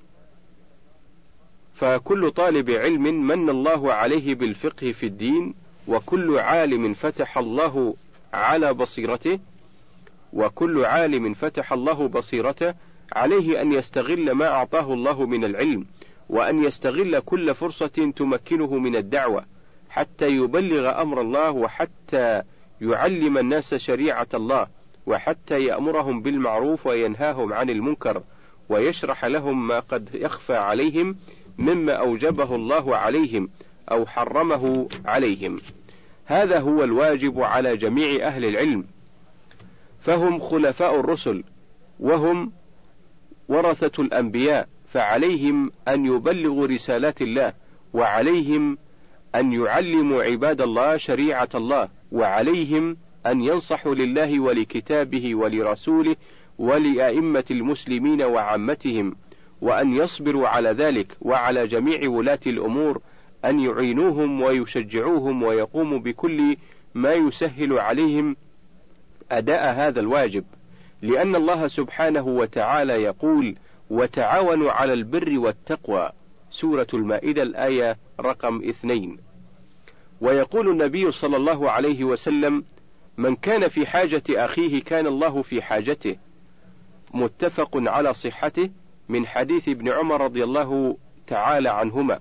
فكل طالب علم من الله عليه بالفقه في الدين، وكل عالم فتح الله على بصيرته وكل عالم فتح الله بصيرته عليه أن يستغل ما أعطاه الله من العلم، وأن يستغل كل فرصة تمكنه من الدعوة حتى يبلغ أمر الله، وحتى يعلم الناس شريعة الله، وحتى يأمرهم بالمعروف وينهاهم عن المنكر، ويشرح لهم ما قد يخفى عليهم مما أوجبه الله عليهم أو حرمه عليهم. هذا هو الواجب على جميع أهل العلم، فهم خلفاء الرسل وهم ورثة الأنبياء، فعليهم أن يبلغوا رسالات الله، وعليهم أن يعلموا عباد الله شريعة الله، وعليهم أن ينصحوا لله ولكتابه ولرسوله ولأئمة المسلمين وعامتهم، وأن يصبروا على ذلك، وعلى جميع ولاة الأمور أن يعينوهم ويشجعوهم ويقوموا بكل ما يسهل عليهم أداء هذا الواجب، لأن الله سبحانه وتعالى يقول: وتعاونوا على البر والتقوى، سورة المائدة الآية رقم اثنين. ويقول النبي صلى الله عليه وسلم: من كان في حاجة أخيه كان الله في حاجته، متفق على صحته، من حديث ابن عمر رضي الله تعالى عنهما.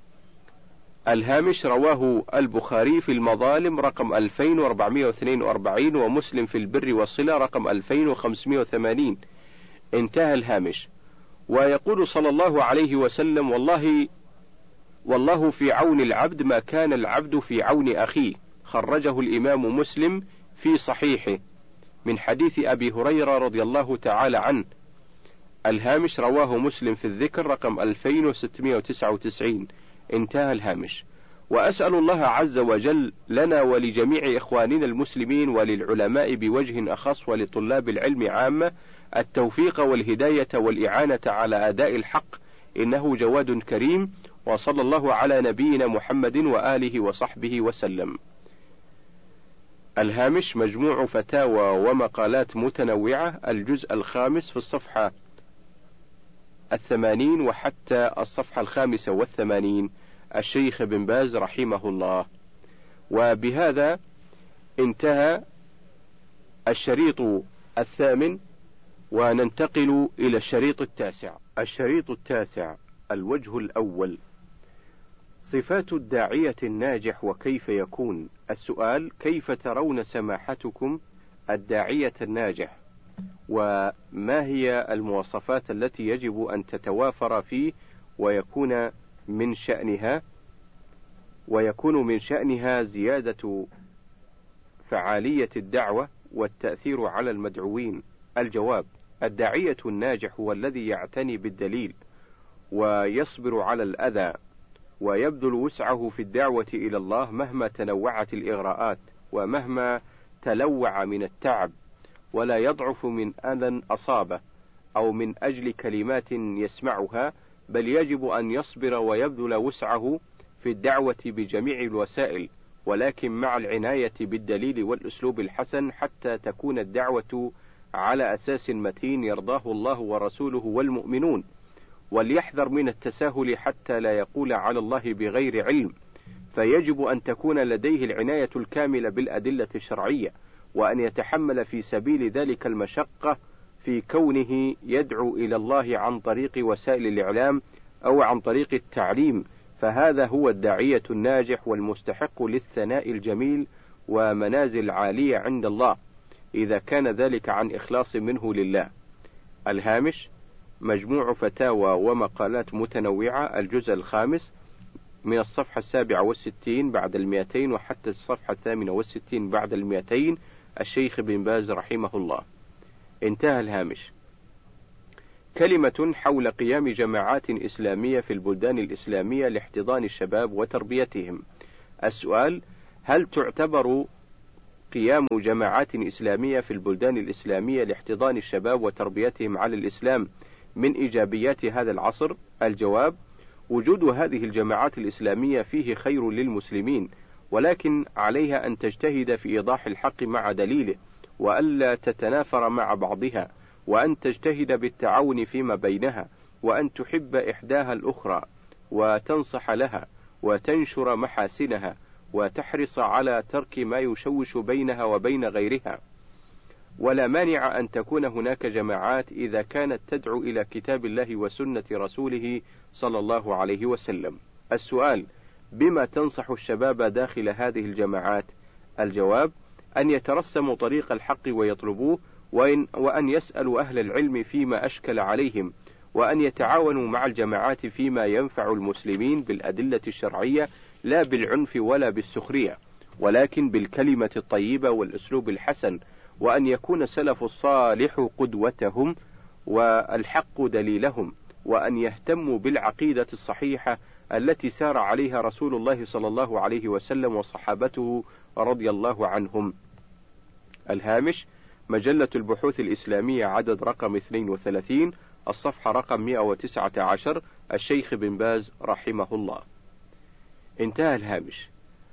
الهامش رواه البخاري في المظالم رقم ألفين وأربعمائة واثنين وأربعين، ومسلم في البر والصلة رقم ألفين وخمسمائة وثمانين. انتهى الهامش. ويقول صلى الله عليه وسلم: والله والله في عون العبد ما كان العبد في عون أخيه، خرجه الإمام مسلم في صحيحه من حديث أبي هريرة رضي الله تعالى عنه. الهامش رواه مسلم في الذكر رقم ألفين وستمائة وتسعة وتسعين. انتهى الهامش. وأسأل الله عز وجل لنا ولجميع إخواننا المسلمين وللعلماء بوجه أخص ولطلاب العلم عامة التوفيق والهداية والإعانة على أداء الحق، إنه جواد كريم. وصلى الله على نبينا محمد وآله وصحبه وسلم. الهامش مجموع فتاوى ومقالات متنوعة، الجزء الخامس في الصفحة الثمانين وحتى الصفحة الخامسة والثمانين، الشيخ بن باز رحمه الله. وبهذا انتهى الشريط الثامن، وننتقل إلى الشريط التاسع. الشريط التاسع: الوجه الأول، صفات الداعية الناجح وكيف يكون. السؤال: كيف ترون سماحتكم الداعية الناجح، وما هي المواصفات التي يجب أن تتوافر فيه ويكون من شأنها ويكون من شأنها زيادة فعالية الدعوة والتأثير على المدعوين؟ الجواب: الداعية الناجح هو الذي يعتني بالدليل ويصبر على الأذى ويبذل وسعه في الدعوة إلى الله مهما تنوعت الإغراءات ومهما تلوع من التعب، ولا يضعف من أذى أصابه أو من أجل كلمات يسمعها، بل يجب أن يصبر ويبذل وسعه في الدعوة بجميع الوسائل، ولكن مع العناية بالدليل والأسلوب الحسن حتى تكون الدعوة على أساس متين يرضاه الله ورسوله والمؤمنون. وليحذر من التساهل حتى لا يقول على الله بغير علم، فيجب أن تكون لديه العناية الكاملة بالأدلة الشرعية، وأن يتحمل في سبيل ذلك المشقة في كونه يدعو إلى الله عن طريق وسائل الإعلام أو عن طريق التعليم، فهذا هو الداعية الناجح والمستحق للثناء الجميل ومنازل عالية عند الله، إذا كان ذلك عن إخلاص منه لله. الهامش مجموع فتاوى ومقالات متنوعة، الجزء الخامس، من الصفحة السابعة والستين بعد المئتين وحتى الصفحة الثامنة والستين بعد المئتين، الشيخ بن باز رحمه الله. انتهى الهامش. كلمة حول قيام جماعات إسلامية في البلدان الإسلامية لاحتضان الشباب وتربيتهم. السؤال: هل تعتبر قيام جماعات إسلامية في البلدان الإسلامية لاحتضان الشباب وتربيتهم على الإسلام من إيجابيات هذا العصر؟ الجواب: وجود هذه الجماعات الإسلامية فيه خير للمسلمين، ولكن عليها أن تجتهد في إيضاح الحق مع دليله، وألا تتنافر مع بعضها، وأن تجتهد بالتعاون فيما بينها، وأن تحب إحداها الأخرى، وتنصح لها، وتنشر محاسنها، وتحرص على ترك ما يشوش بينها وبين غيرها. ولا مانع أن تكون هناك جماعات إذا كانت تدعو إلى كتاب الله وسنة رسوله صلى الله عليه وسلم. السؤال: بما تنصح الشباب داخل هذه الجماعات؟ الجواب: أن يترسموا طريق الحق ويطلبوه، وإن وأن يسألوا أهل العلم فيما أشكل عليهم، وأن يتعاونوا مع الجماعات فيما ينفع المسلمين بالأدلة الشرعية، لا بالعنف ولا بالسخرية، ولكن بالكلمة الطيبة والأسلوب الحسن، وأن يكون السلف الصالح قدوتهم والحق دليلهم، وأن يهتموا بالعقيدة الصحيحة التي سار عليها رسول الله صلى الله عليه وسلم وصحابته رضي الله عنهم. الهامش: مجلة البحوث الإسلامية عدد رقم اثنين وثلاثين، الصفحة رقم مئة وتسعة عشر، الشيخ بن باز رحمه الله. انتهى الهامش.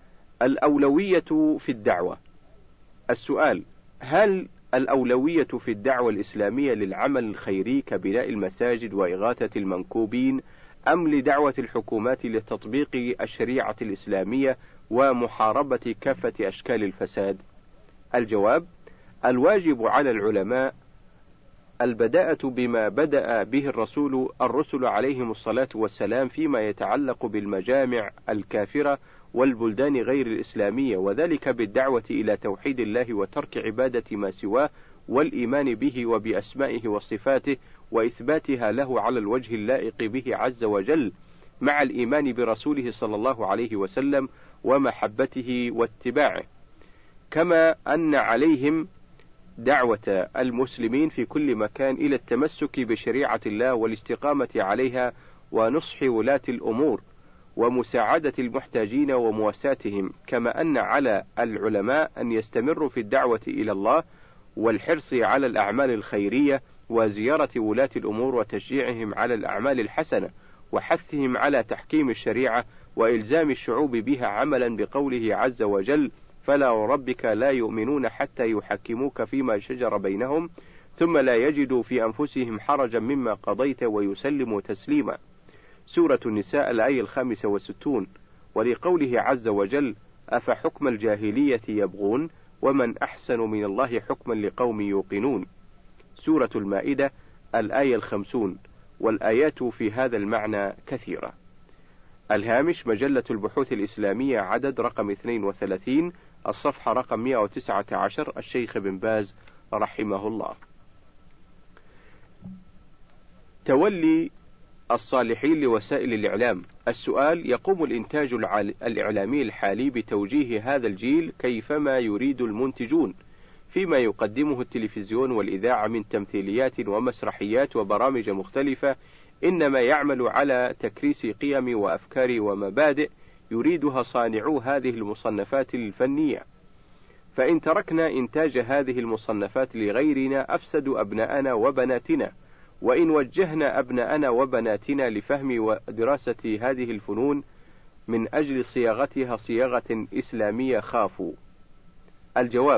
الأولوية في الدعوة. السؤال: هل الأولوية في الدعوة الإسلامية للعمل الخيري كبناء المساجد وإغاثة المنكوبين، أم لدعوة الحكومات لتطبيق الشريعة الإسلامية ومحاربة كافة أشكال الفساد؟ الجواب: الواجب على العلماء البداءة بما بدأ به الرسول الرسل عليهم الصلاة والسلام فيما يتعلق بالمجامع الكافرة والبلدان غير الإسلامية، وذلك بالدعوة إلى توحيد الله وترك عبادة ما سواه، والإيمان به وبأسمائه وصفاته، وإثباتها له على الوجه اللائق به عز وجل، مع الإيمان برسوله صلى الله عليه وسلم ومحبته واتباعه. كما أن عليهم دعوة المسلمين في كل مكان إلى التمسك بشريعة الله والاستقامة عليها، ونصح ولاة الأمور، ومساعدة المحتاجين ومواساتهم. كما أن على العلماء أن يستمروا في الدعوة إلى الله والحرص على الأعمال الخيرية، وزيارة ولاة الأمور وتشجيعهم على الأعمال الحسنة، وحثهم على تحكيم الشريعة وإلزام الشعوب بها، عملا بقوله عز وجل: فلا وربك لا يؤمنون حتى يحكموك فيما شجر بينهم ثم لا يجدوا في أنفسهم حرجا مما قضيت ويسلموا تسليما. سورة النساء الآية الخامسة والستون. ولقوله عز وجل: أفحكم الجاهلية يبغون ومن أحسن من الله حكما لقوم يوقنون. سورة المائدة الآية الخمسون. والآيات في هذا المعنى كثيرة. الهامش: مجلة البحوث الإسلامية عدد رقم اثنين وثلاثين، الصفحة رقم مئة وتسعة عشر، الشيخ بن باز رحمه الله. تولي الصالحين لوسائل الإعلام. السؤال: يقوم الإنتاج الإعلامي الحالي بتوجيه هذا الجيل كيفما يريد المنتجون فيما يقدمه التلفزيون والإذاعة من تمثيليات ومسرحيات وبرامج مختلفة، إنما يعمل على تكريس قيم وأفكار ومبادئ يريدها صانعو هذه المصنفات الفنية. فإن تركنا إنتاج هذه المصنفات لغيرنا أفسدوا أبناءنا وبناتنا، وإن وجهنا أبناءنا وبناتنا لفهم ودراسة هذه الفنون من أجل صياغتها صياغة إسلامية خافوا. الجواب: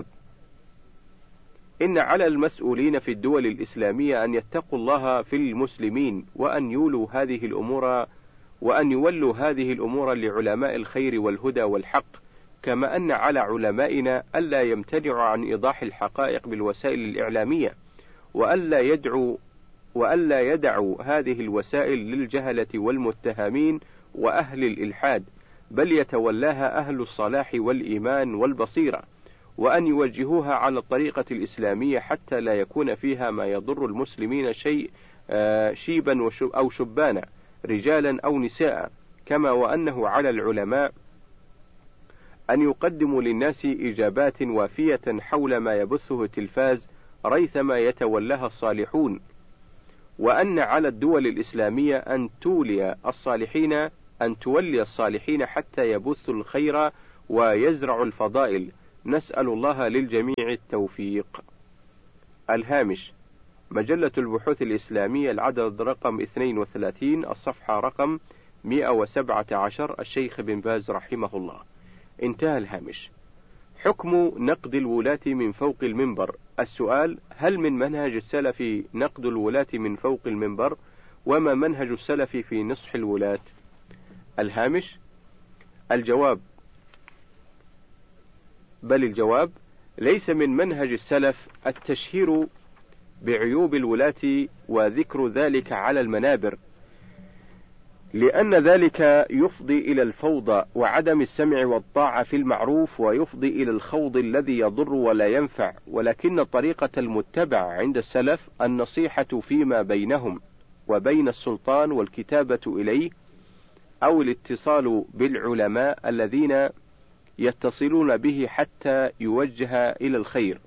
إن على المسؤولين في الدول الإسلامية أن يتقوا الله في المسلمين، وأن يولوا هذه الأمور وأن يولوا هذه الأمور لعلماء الخير والهدى والحق. كما أن على علمائنا ألا يمتنعوا عن إيضاح الحقائق بالوسائل الإعلامية، وألا يدعوا وألا يدعوا هذه الوسائل للجهلة والمتهمين وأهل الإلحاد، بل يتولاها أهل الصلاح والإيمان والبصيرة، وأن يوجهوها على الطريقة الإسلامية حتى لا يكون فيها ما يضر المسلمين شيء شيبا أو شبانا، رجالا أو نساء. كما وأنه على العلماء أن يقدموا للناس إجابات وافية حول ما يبثه التلفاز ريثما يتولاها الصالحون، وأن على الدول الإسلامية أن تولي الصالحين أن تولي الصالحين حتى يبثوا الخير ويزرعوا الفضائل. نسأل الله للجميع التوفيق. الهامش: مجلة البحوث الإسلامية، العدد رقم اثنين وثلاثين، الصفحة رقم مئة وسبعة عشر، الشيخ بن باز رحمه الله. انتهى الهامش. حكم نقد الولاة من فوق المنبر. السؤال: هل من منهج السلف نقد الولاة من فوق المنبر؟ وما منهج السلف في نصح الولاة؟ الهامش: الجواب: بل الجواب ليس من منهج السلف التشهير بعيوب الولاة وذكر ذلك على المنابر، لأن ذلك يفضي إلى الفوضى وعدم السمع والطاعة في المعروف، ويفضي إلى الخوض الذي يضر ولا ينفع. ولكن الطريقة المتبعة عند السلف النصيحة فيما بينهم وبين السلطان والكتابة إليه، أو الاتصال بالعلماء الذين يتصلون به حتى يوجه إلى الخير.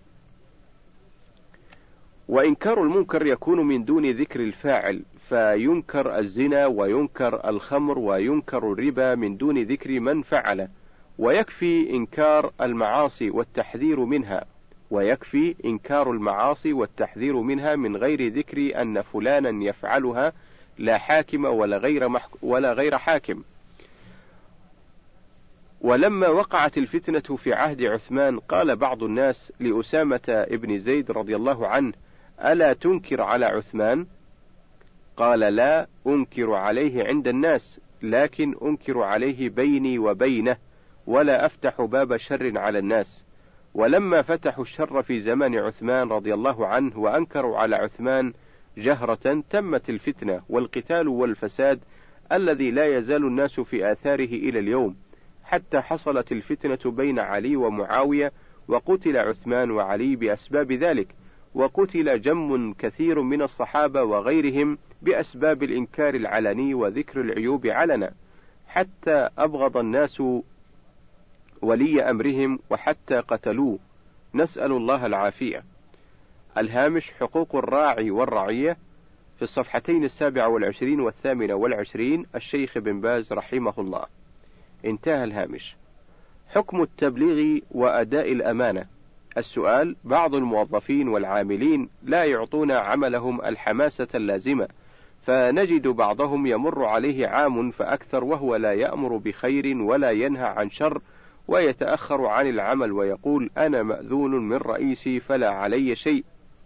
وإنكار المنكر يكون من دون ذكر الفاعل، فينكر الزنا وينكر الخمر وينكر الربا من دون ذكر من فعله، ويكفي إنكار المعاصي والتحذير منها ويكفي إنكار المعاصي والتحذير منها من غير ذكر أن فلانا يفعلها، لا حاكم ولا غير محك ولا غير حاكم. ولما وقعت الفتنة في عهد عثمان قال بعض الناس لأسامة ابن زيد رضي الله عنه: ألا تنكر على عثمان؟ قال: لا أنكر عليه عند الناس، لكن أنكر عليه بيني وبينه، ولا أفتح باب شر على الناس. ولما فتحوا الشر في زمان عثمان رضي الله عنه وأنكروا على عثمان جهرة، تمت الفتنة والقتال والفساد الذي لا يزال الناس في آثاره إلى اليوم، حتى حصلت الفتنة بين علي ومعاوية، وقتل عثمان وعلي بأسباب ذلك، وقتل جم كثير من الصحابة وغيرهم بأسباب الإنكار العلني وذكر العيوب علنا، حتى أبغض الناس ولي أمرهم وحتى قتلوه. نسأل الله العافية. الهامش: حقوق الراعي والرعية، في الصفحتين السابعة والعشرين والثامنة والعشرين، الشيخ بن باز رحمه الله. انتهى الهامش. حكم التبليغ وأداء الأمانة. السؤال: بعض الموظفين والعاملين لا يعطون عملهم الحماسة اللازمة، فنجد بعضهم يمر عليه عام فأكثر وهو لا يأمر بخير ولا ينهى عن شر، ويتأخر عن العمل ويقول: أنا مأذون من رئيسي فلا علي شيء.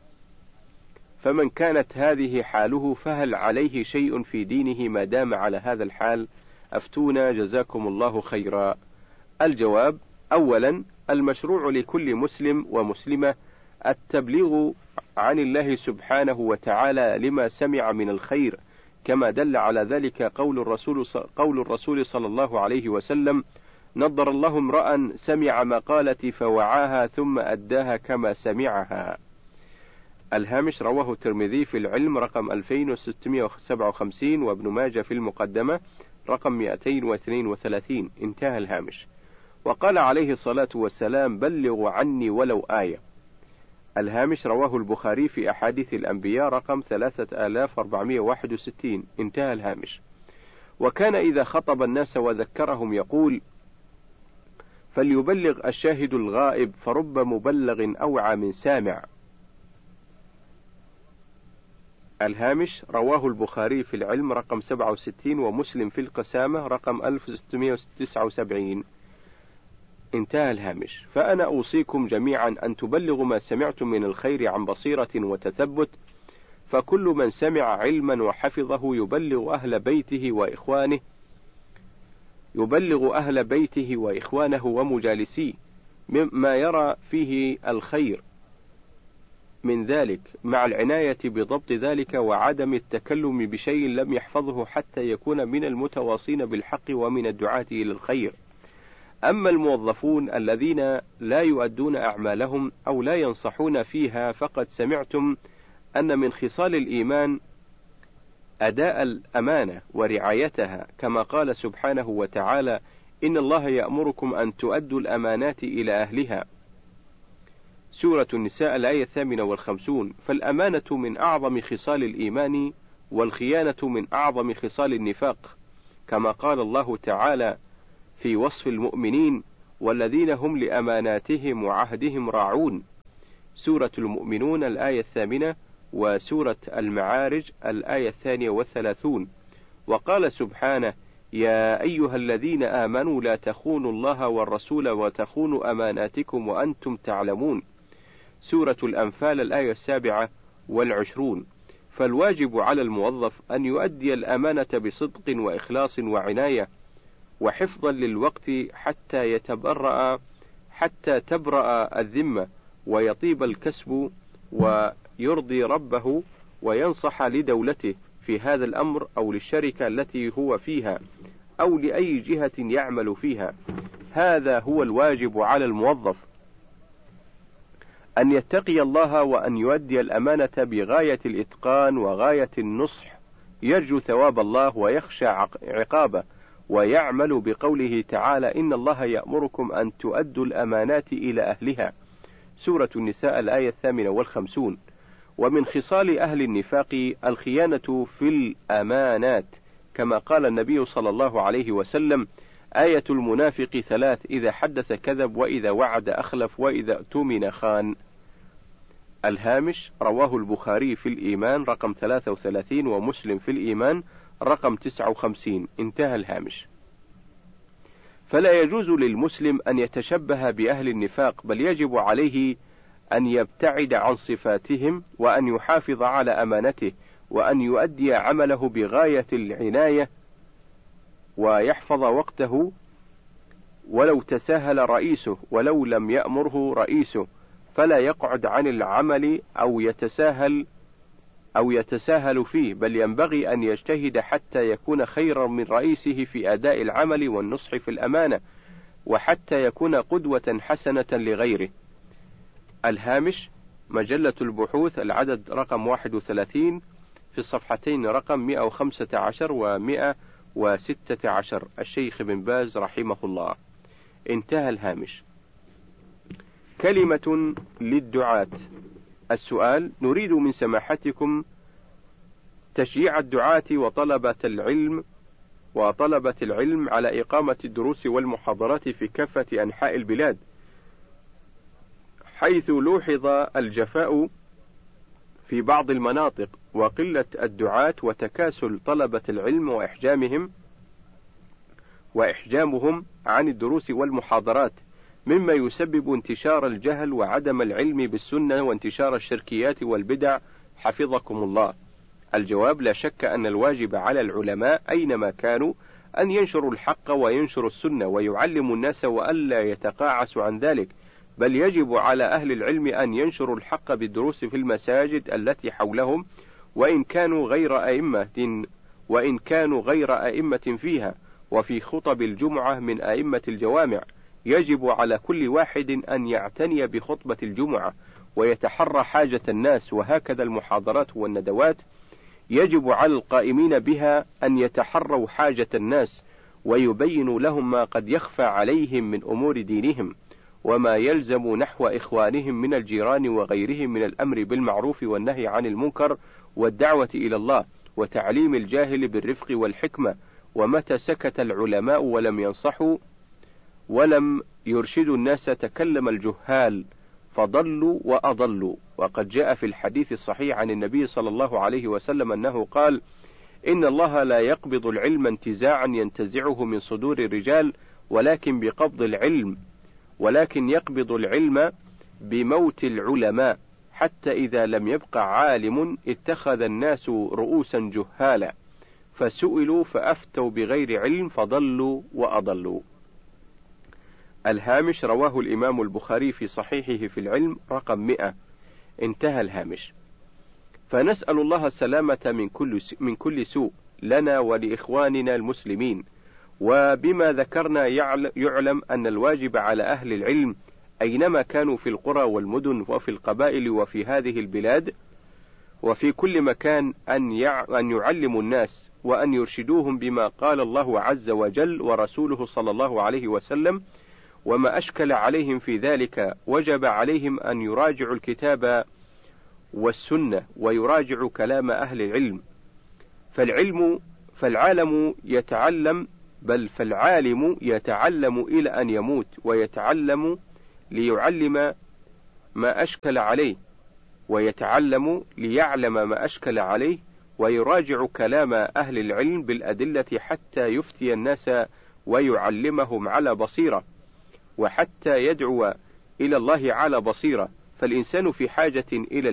فمن كانت هذه حاله فهل عليه شيء في دينه ما دام على هذا الحال؟ أفتونا جزاكم الله خيرا. الجواب: أولا، المشروع لكل مسلم ومسلمة التبليغ عن الله سبحانه وتعالى لما سمع من الخير، كما دل على ذلك قول الرسول قول الرسول صلى الله عليه وسلم: نضر الله امرأ سمع مقالتي فوعاها ثم أداها كما سمعها. الهامش: رواه الترمذي في العلم رقم ألفين وستمائة وسبعة وخمسين، وابن ماجه في المقدمة رقم مئتين واثنين وثلاثين. انتهى الهامش. وقال عليه الصلاة والسلام: بلغوا عني ولو آية. الهامش: رواه البخاري في أحاديث الأنبياء رقم ثلاثة آلاف وأربعمائة وواحد وستين. انتهى الهامش. وكان إذا خطب الناس وذكرهم يقول: فليبلغ الشاهد الغائب، فرب مبلغ أوعى من سامع. الهامش: رواه البخاري في العلم رقم سبعة وستين، ومسلم في القسامة رقم ألف وستمائة وتسعة وسبعين. انتهى الهامش. فأنا أوصيكم جميعا أن تبلغوا ما سمعتم من الخير عن بصيرة وتثبت، فكل من سمع علما وحفظه يبلغ أهل بيته وإخوانه يبلغ أهل بيته وإخوانه ومجالسيه مما يرى فيه الخير من ذلك، مع العناية بضبط ذلك وعدم التكلم بشيء لم يحفظه، حتى يكون من المتواصين بالحق ومن الدعاة إلى الخير. أما الموظفون الذين لا يؤدون أعمالهم أو لا ينصحون فيها، فقد سمعتم أن من خصال الإيمان أداء الأمانة ورعايتها، كما قال سبحانه وتعالى: إن الله يأمركم أن تؤدوا الأمانات إلى أهلها. سورة النساء الآية الثامنة والخمسون. فالأمانة من أعظم خصال الإيمان، والخيانة من أعظم خصال النفاق، كما قال الله تعالى في وصف المؤمنين: والذين هم لأماناتهم وعهدهم راعون. سورة المؤمنون الآية الثامنة، وسورة المعارج الآية الثانية والثلاثون. وقال سبحانه: يا أيها الذين آمنوا لا تخونوا الله والرسول وتخونوا أماناتكم وأنتم تعلمون. سورة الأنفال الآية السابعة والعشرون. فالواجب على الموظف أن يؤدي الأمانة بصدق وإخلاص وعناية وحفظا للوقت حتى يتبرأ حتى تبرأ الذمة ويطيب الكسب ويرضي ربه، وينصح لدولته في هذا الأمر أو للشركة التي هو فيها أو لأي جهة يعمل فيها. هذا هو الواجب على الموظف، أن يتقي الله وأن يؤدي الأمانة بغاية الإتقان وغاية النصح، يرجو ثواب الله ويخشى عقابه، ويعمل بقوله تعالى: إن الله يأمركم أن تؤدوا الأمانات إلى أهلها. سورة النساء الآية الثامنة والخمسون. ومن خصال أهل النفاق الخيانة في الأمانات، كما قال النبي صلى الله عليه وسلم: آية المنافق ثلاث: إذا حدث كذب، وإذا وعد أخلف، وإذا اؤتمن خان. الهامش: رواه البخاري في الإيمان رقم ثلاثة وثلاثين، ومسلم في الإيمان رقم تسعة وخمسين. انتهى الهامش. فلا يجوز للمسلم أن يتشبه بأهل النفاق، بل يجب عليه أن يبتعد عن صفاتهم، وأن يحافظ على أمانته، وأن يؤدي عمله بغاية العناية، ويحفظ وقته ولو تساهل رئيسه ولو لم يأمره رئيسه، فلا يقعد عن العمل أو يتساهل أو يتساهل فيه، بل ينبغي أن يجتهد حتى يكون خيرا من رئيسه في أداء العمل والنصح في الأمانة، وحتى يكون قدوة حسنة لغيره. الهامش: مجلة البحوث العدد رقم واحد وثلاثين في الصفحتين رقم مئة وخمسة عشر ومئة وستة عشر، الشيخ بن باز رحمه الله. انتهى الهامش. كلمة للدعاة. السؤال: نريد من سماحتكم تشجيع الدعاة وطلبة العلم وطلبة العلم على إقامة الدروس والمحاضرات في كافة أنحاء البلاد، حيث لوحظ الجفاء في بعض المناطق وقلة الدعاة وتكاسل طلبة العلم وإحجامهم وإحجامهم عن الدروس والمحاضرات، مما يسبب انتشار الجهل وعدم العلم بالسنة وانتشار الشركيات والبدع، حفظكم الله. الجواب: لا شك أن الواجب على العلماء أينما كانوا أن ينشروا الحق وينشروا السنة ويعلموا الناس، وألا يتقاعسوا عن ذلك، بل يجب على أهل العلم أن ينشروا الحق بالدروس في المساجد التي حولهم، وإن كانوا غير أئمة وإن كانوا غير أئمة فيها، وفي خطب الجمعة من أئمة الجوامع. يجب على كل واحد أن يعتني بخطبة الجمعة ويتحرى حاجة الناس، وهكذا المحاضرات والندوات يجب على القائمين بها أن يتحروا حاجة الناس ويبينوا لهم ما قد يخفى عليهم من أمور دينهم، وما يلزم نحو إخوانهم من الجيران وغيرهم من الأمر بالمعروف والنهي عن المنكر والدعوة إلى الله، وتعليم الجاهل بالرفق والحكمة. ومتى سكت العلماء ولم ينصحوا ولم يرشدوا الناس تكلم الجهال فضلوا وأضلوا. وقد جاء في الحديث الصحيح عن النبي صلى الله عليه وسلم أنه قال: إن الله لا يقبض العلم انتزاعا ينتزعه من صدور الرجال، ولكن بقبض العلم ولكن يقبض العلم بموت العلماء، حتى إذا لم يبق عالم اتخذ الناس رؤوسا جهالا، فسئلوا فأفتوا بغير علم فضلوا وأضلوا. الهامش: رواه الإمام البخاري في صحيحه في العلم رقم مئة. انتهى الهامش. فنسأل الله السلامة من كل من كل سوء لنا ولإخواننا المسلمين. وبما ذكرنا يعلم أن الواجب على أهل العلم أينما كانوا في القرى والمدن وفي القبائل وفي هذه البلاد وفي كل مكان أن أن يعلموا الناس وأن يرشدوهم بما قال الله عز وجل ورسوله صلى الله عليه وسلم، وما أشكل عليهم في ذلك وجب عليهم أن يراجعوا الكتاب والسنة ويراجعوا كلام أهل العلم. فالعلم فالعالم يتعلم بل فالعالم يتعلم إلى أن يموت، ويتعلم ليعلم ما أشكل عليه، ويتعلم ليعلم ما أشكل عليه، ويراجع كلام أهل العلم بالأدلة حتى يفتي الناس ويعلمهم على بصيرة، وحتى يدعو إلى الله على بصيرة. فالإنسان في حاجة إلى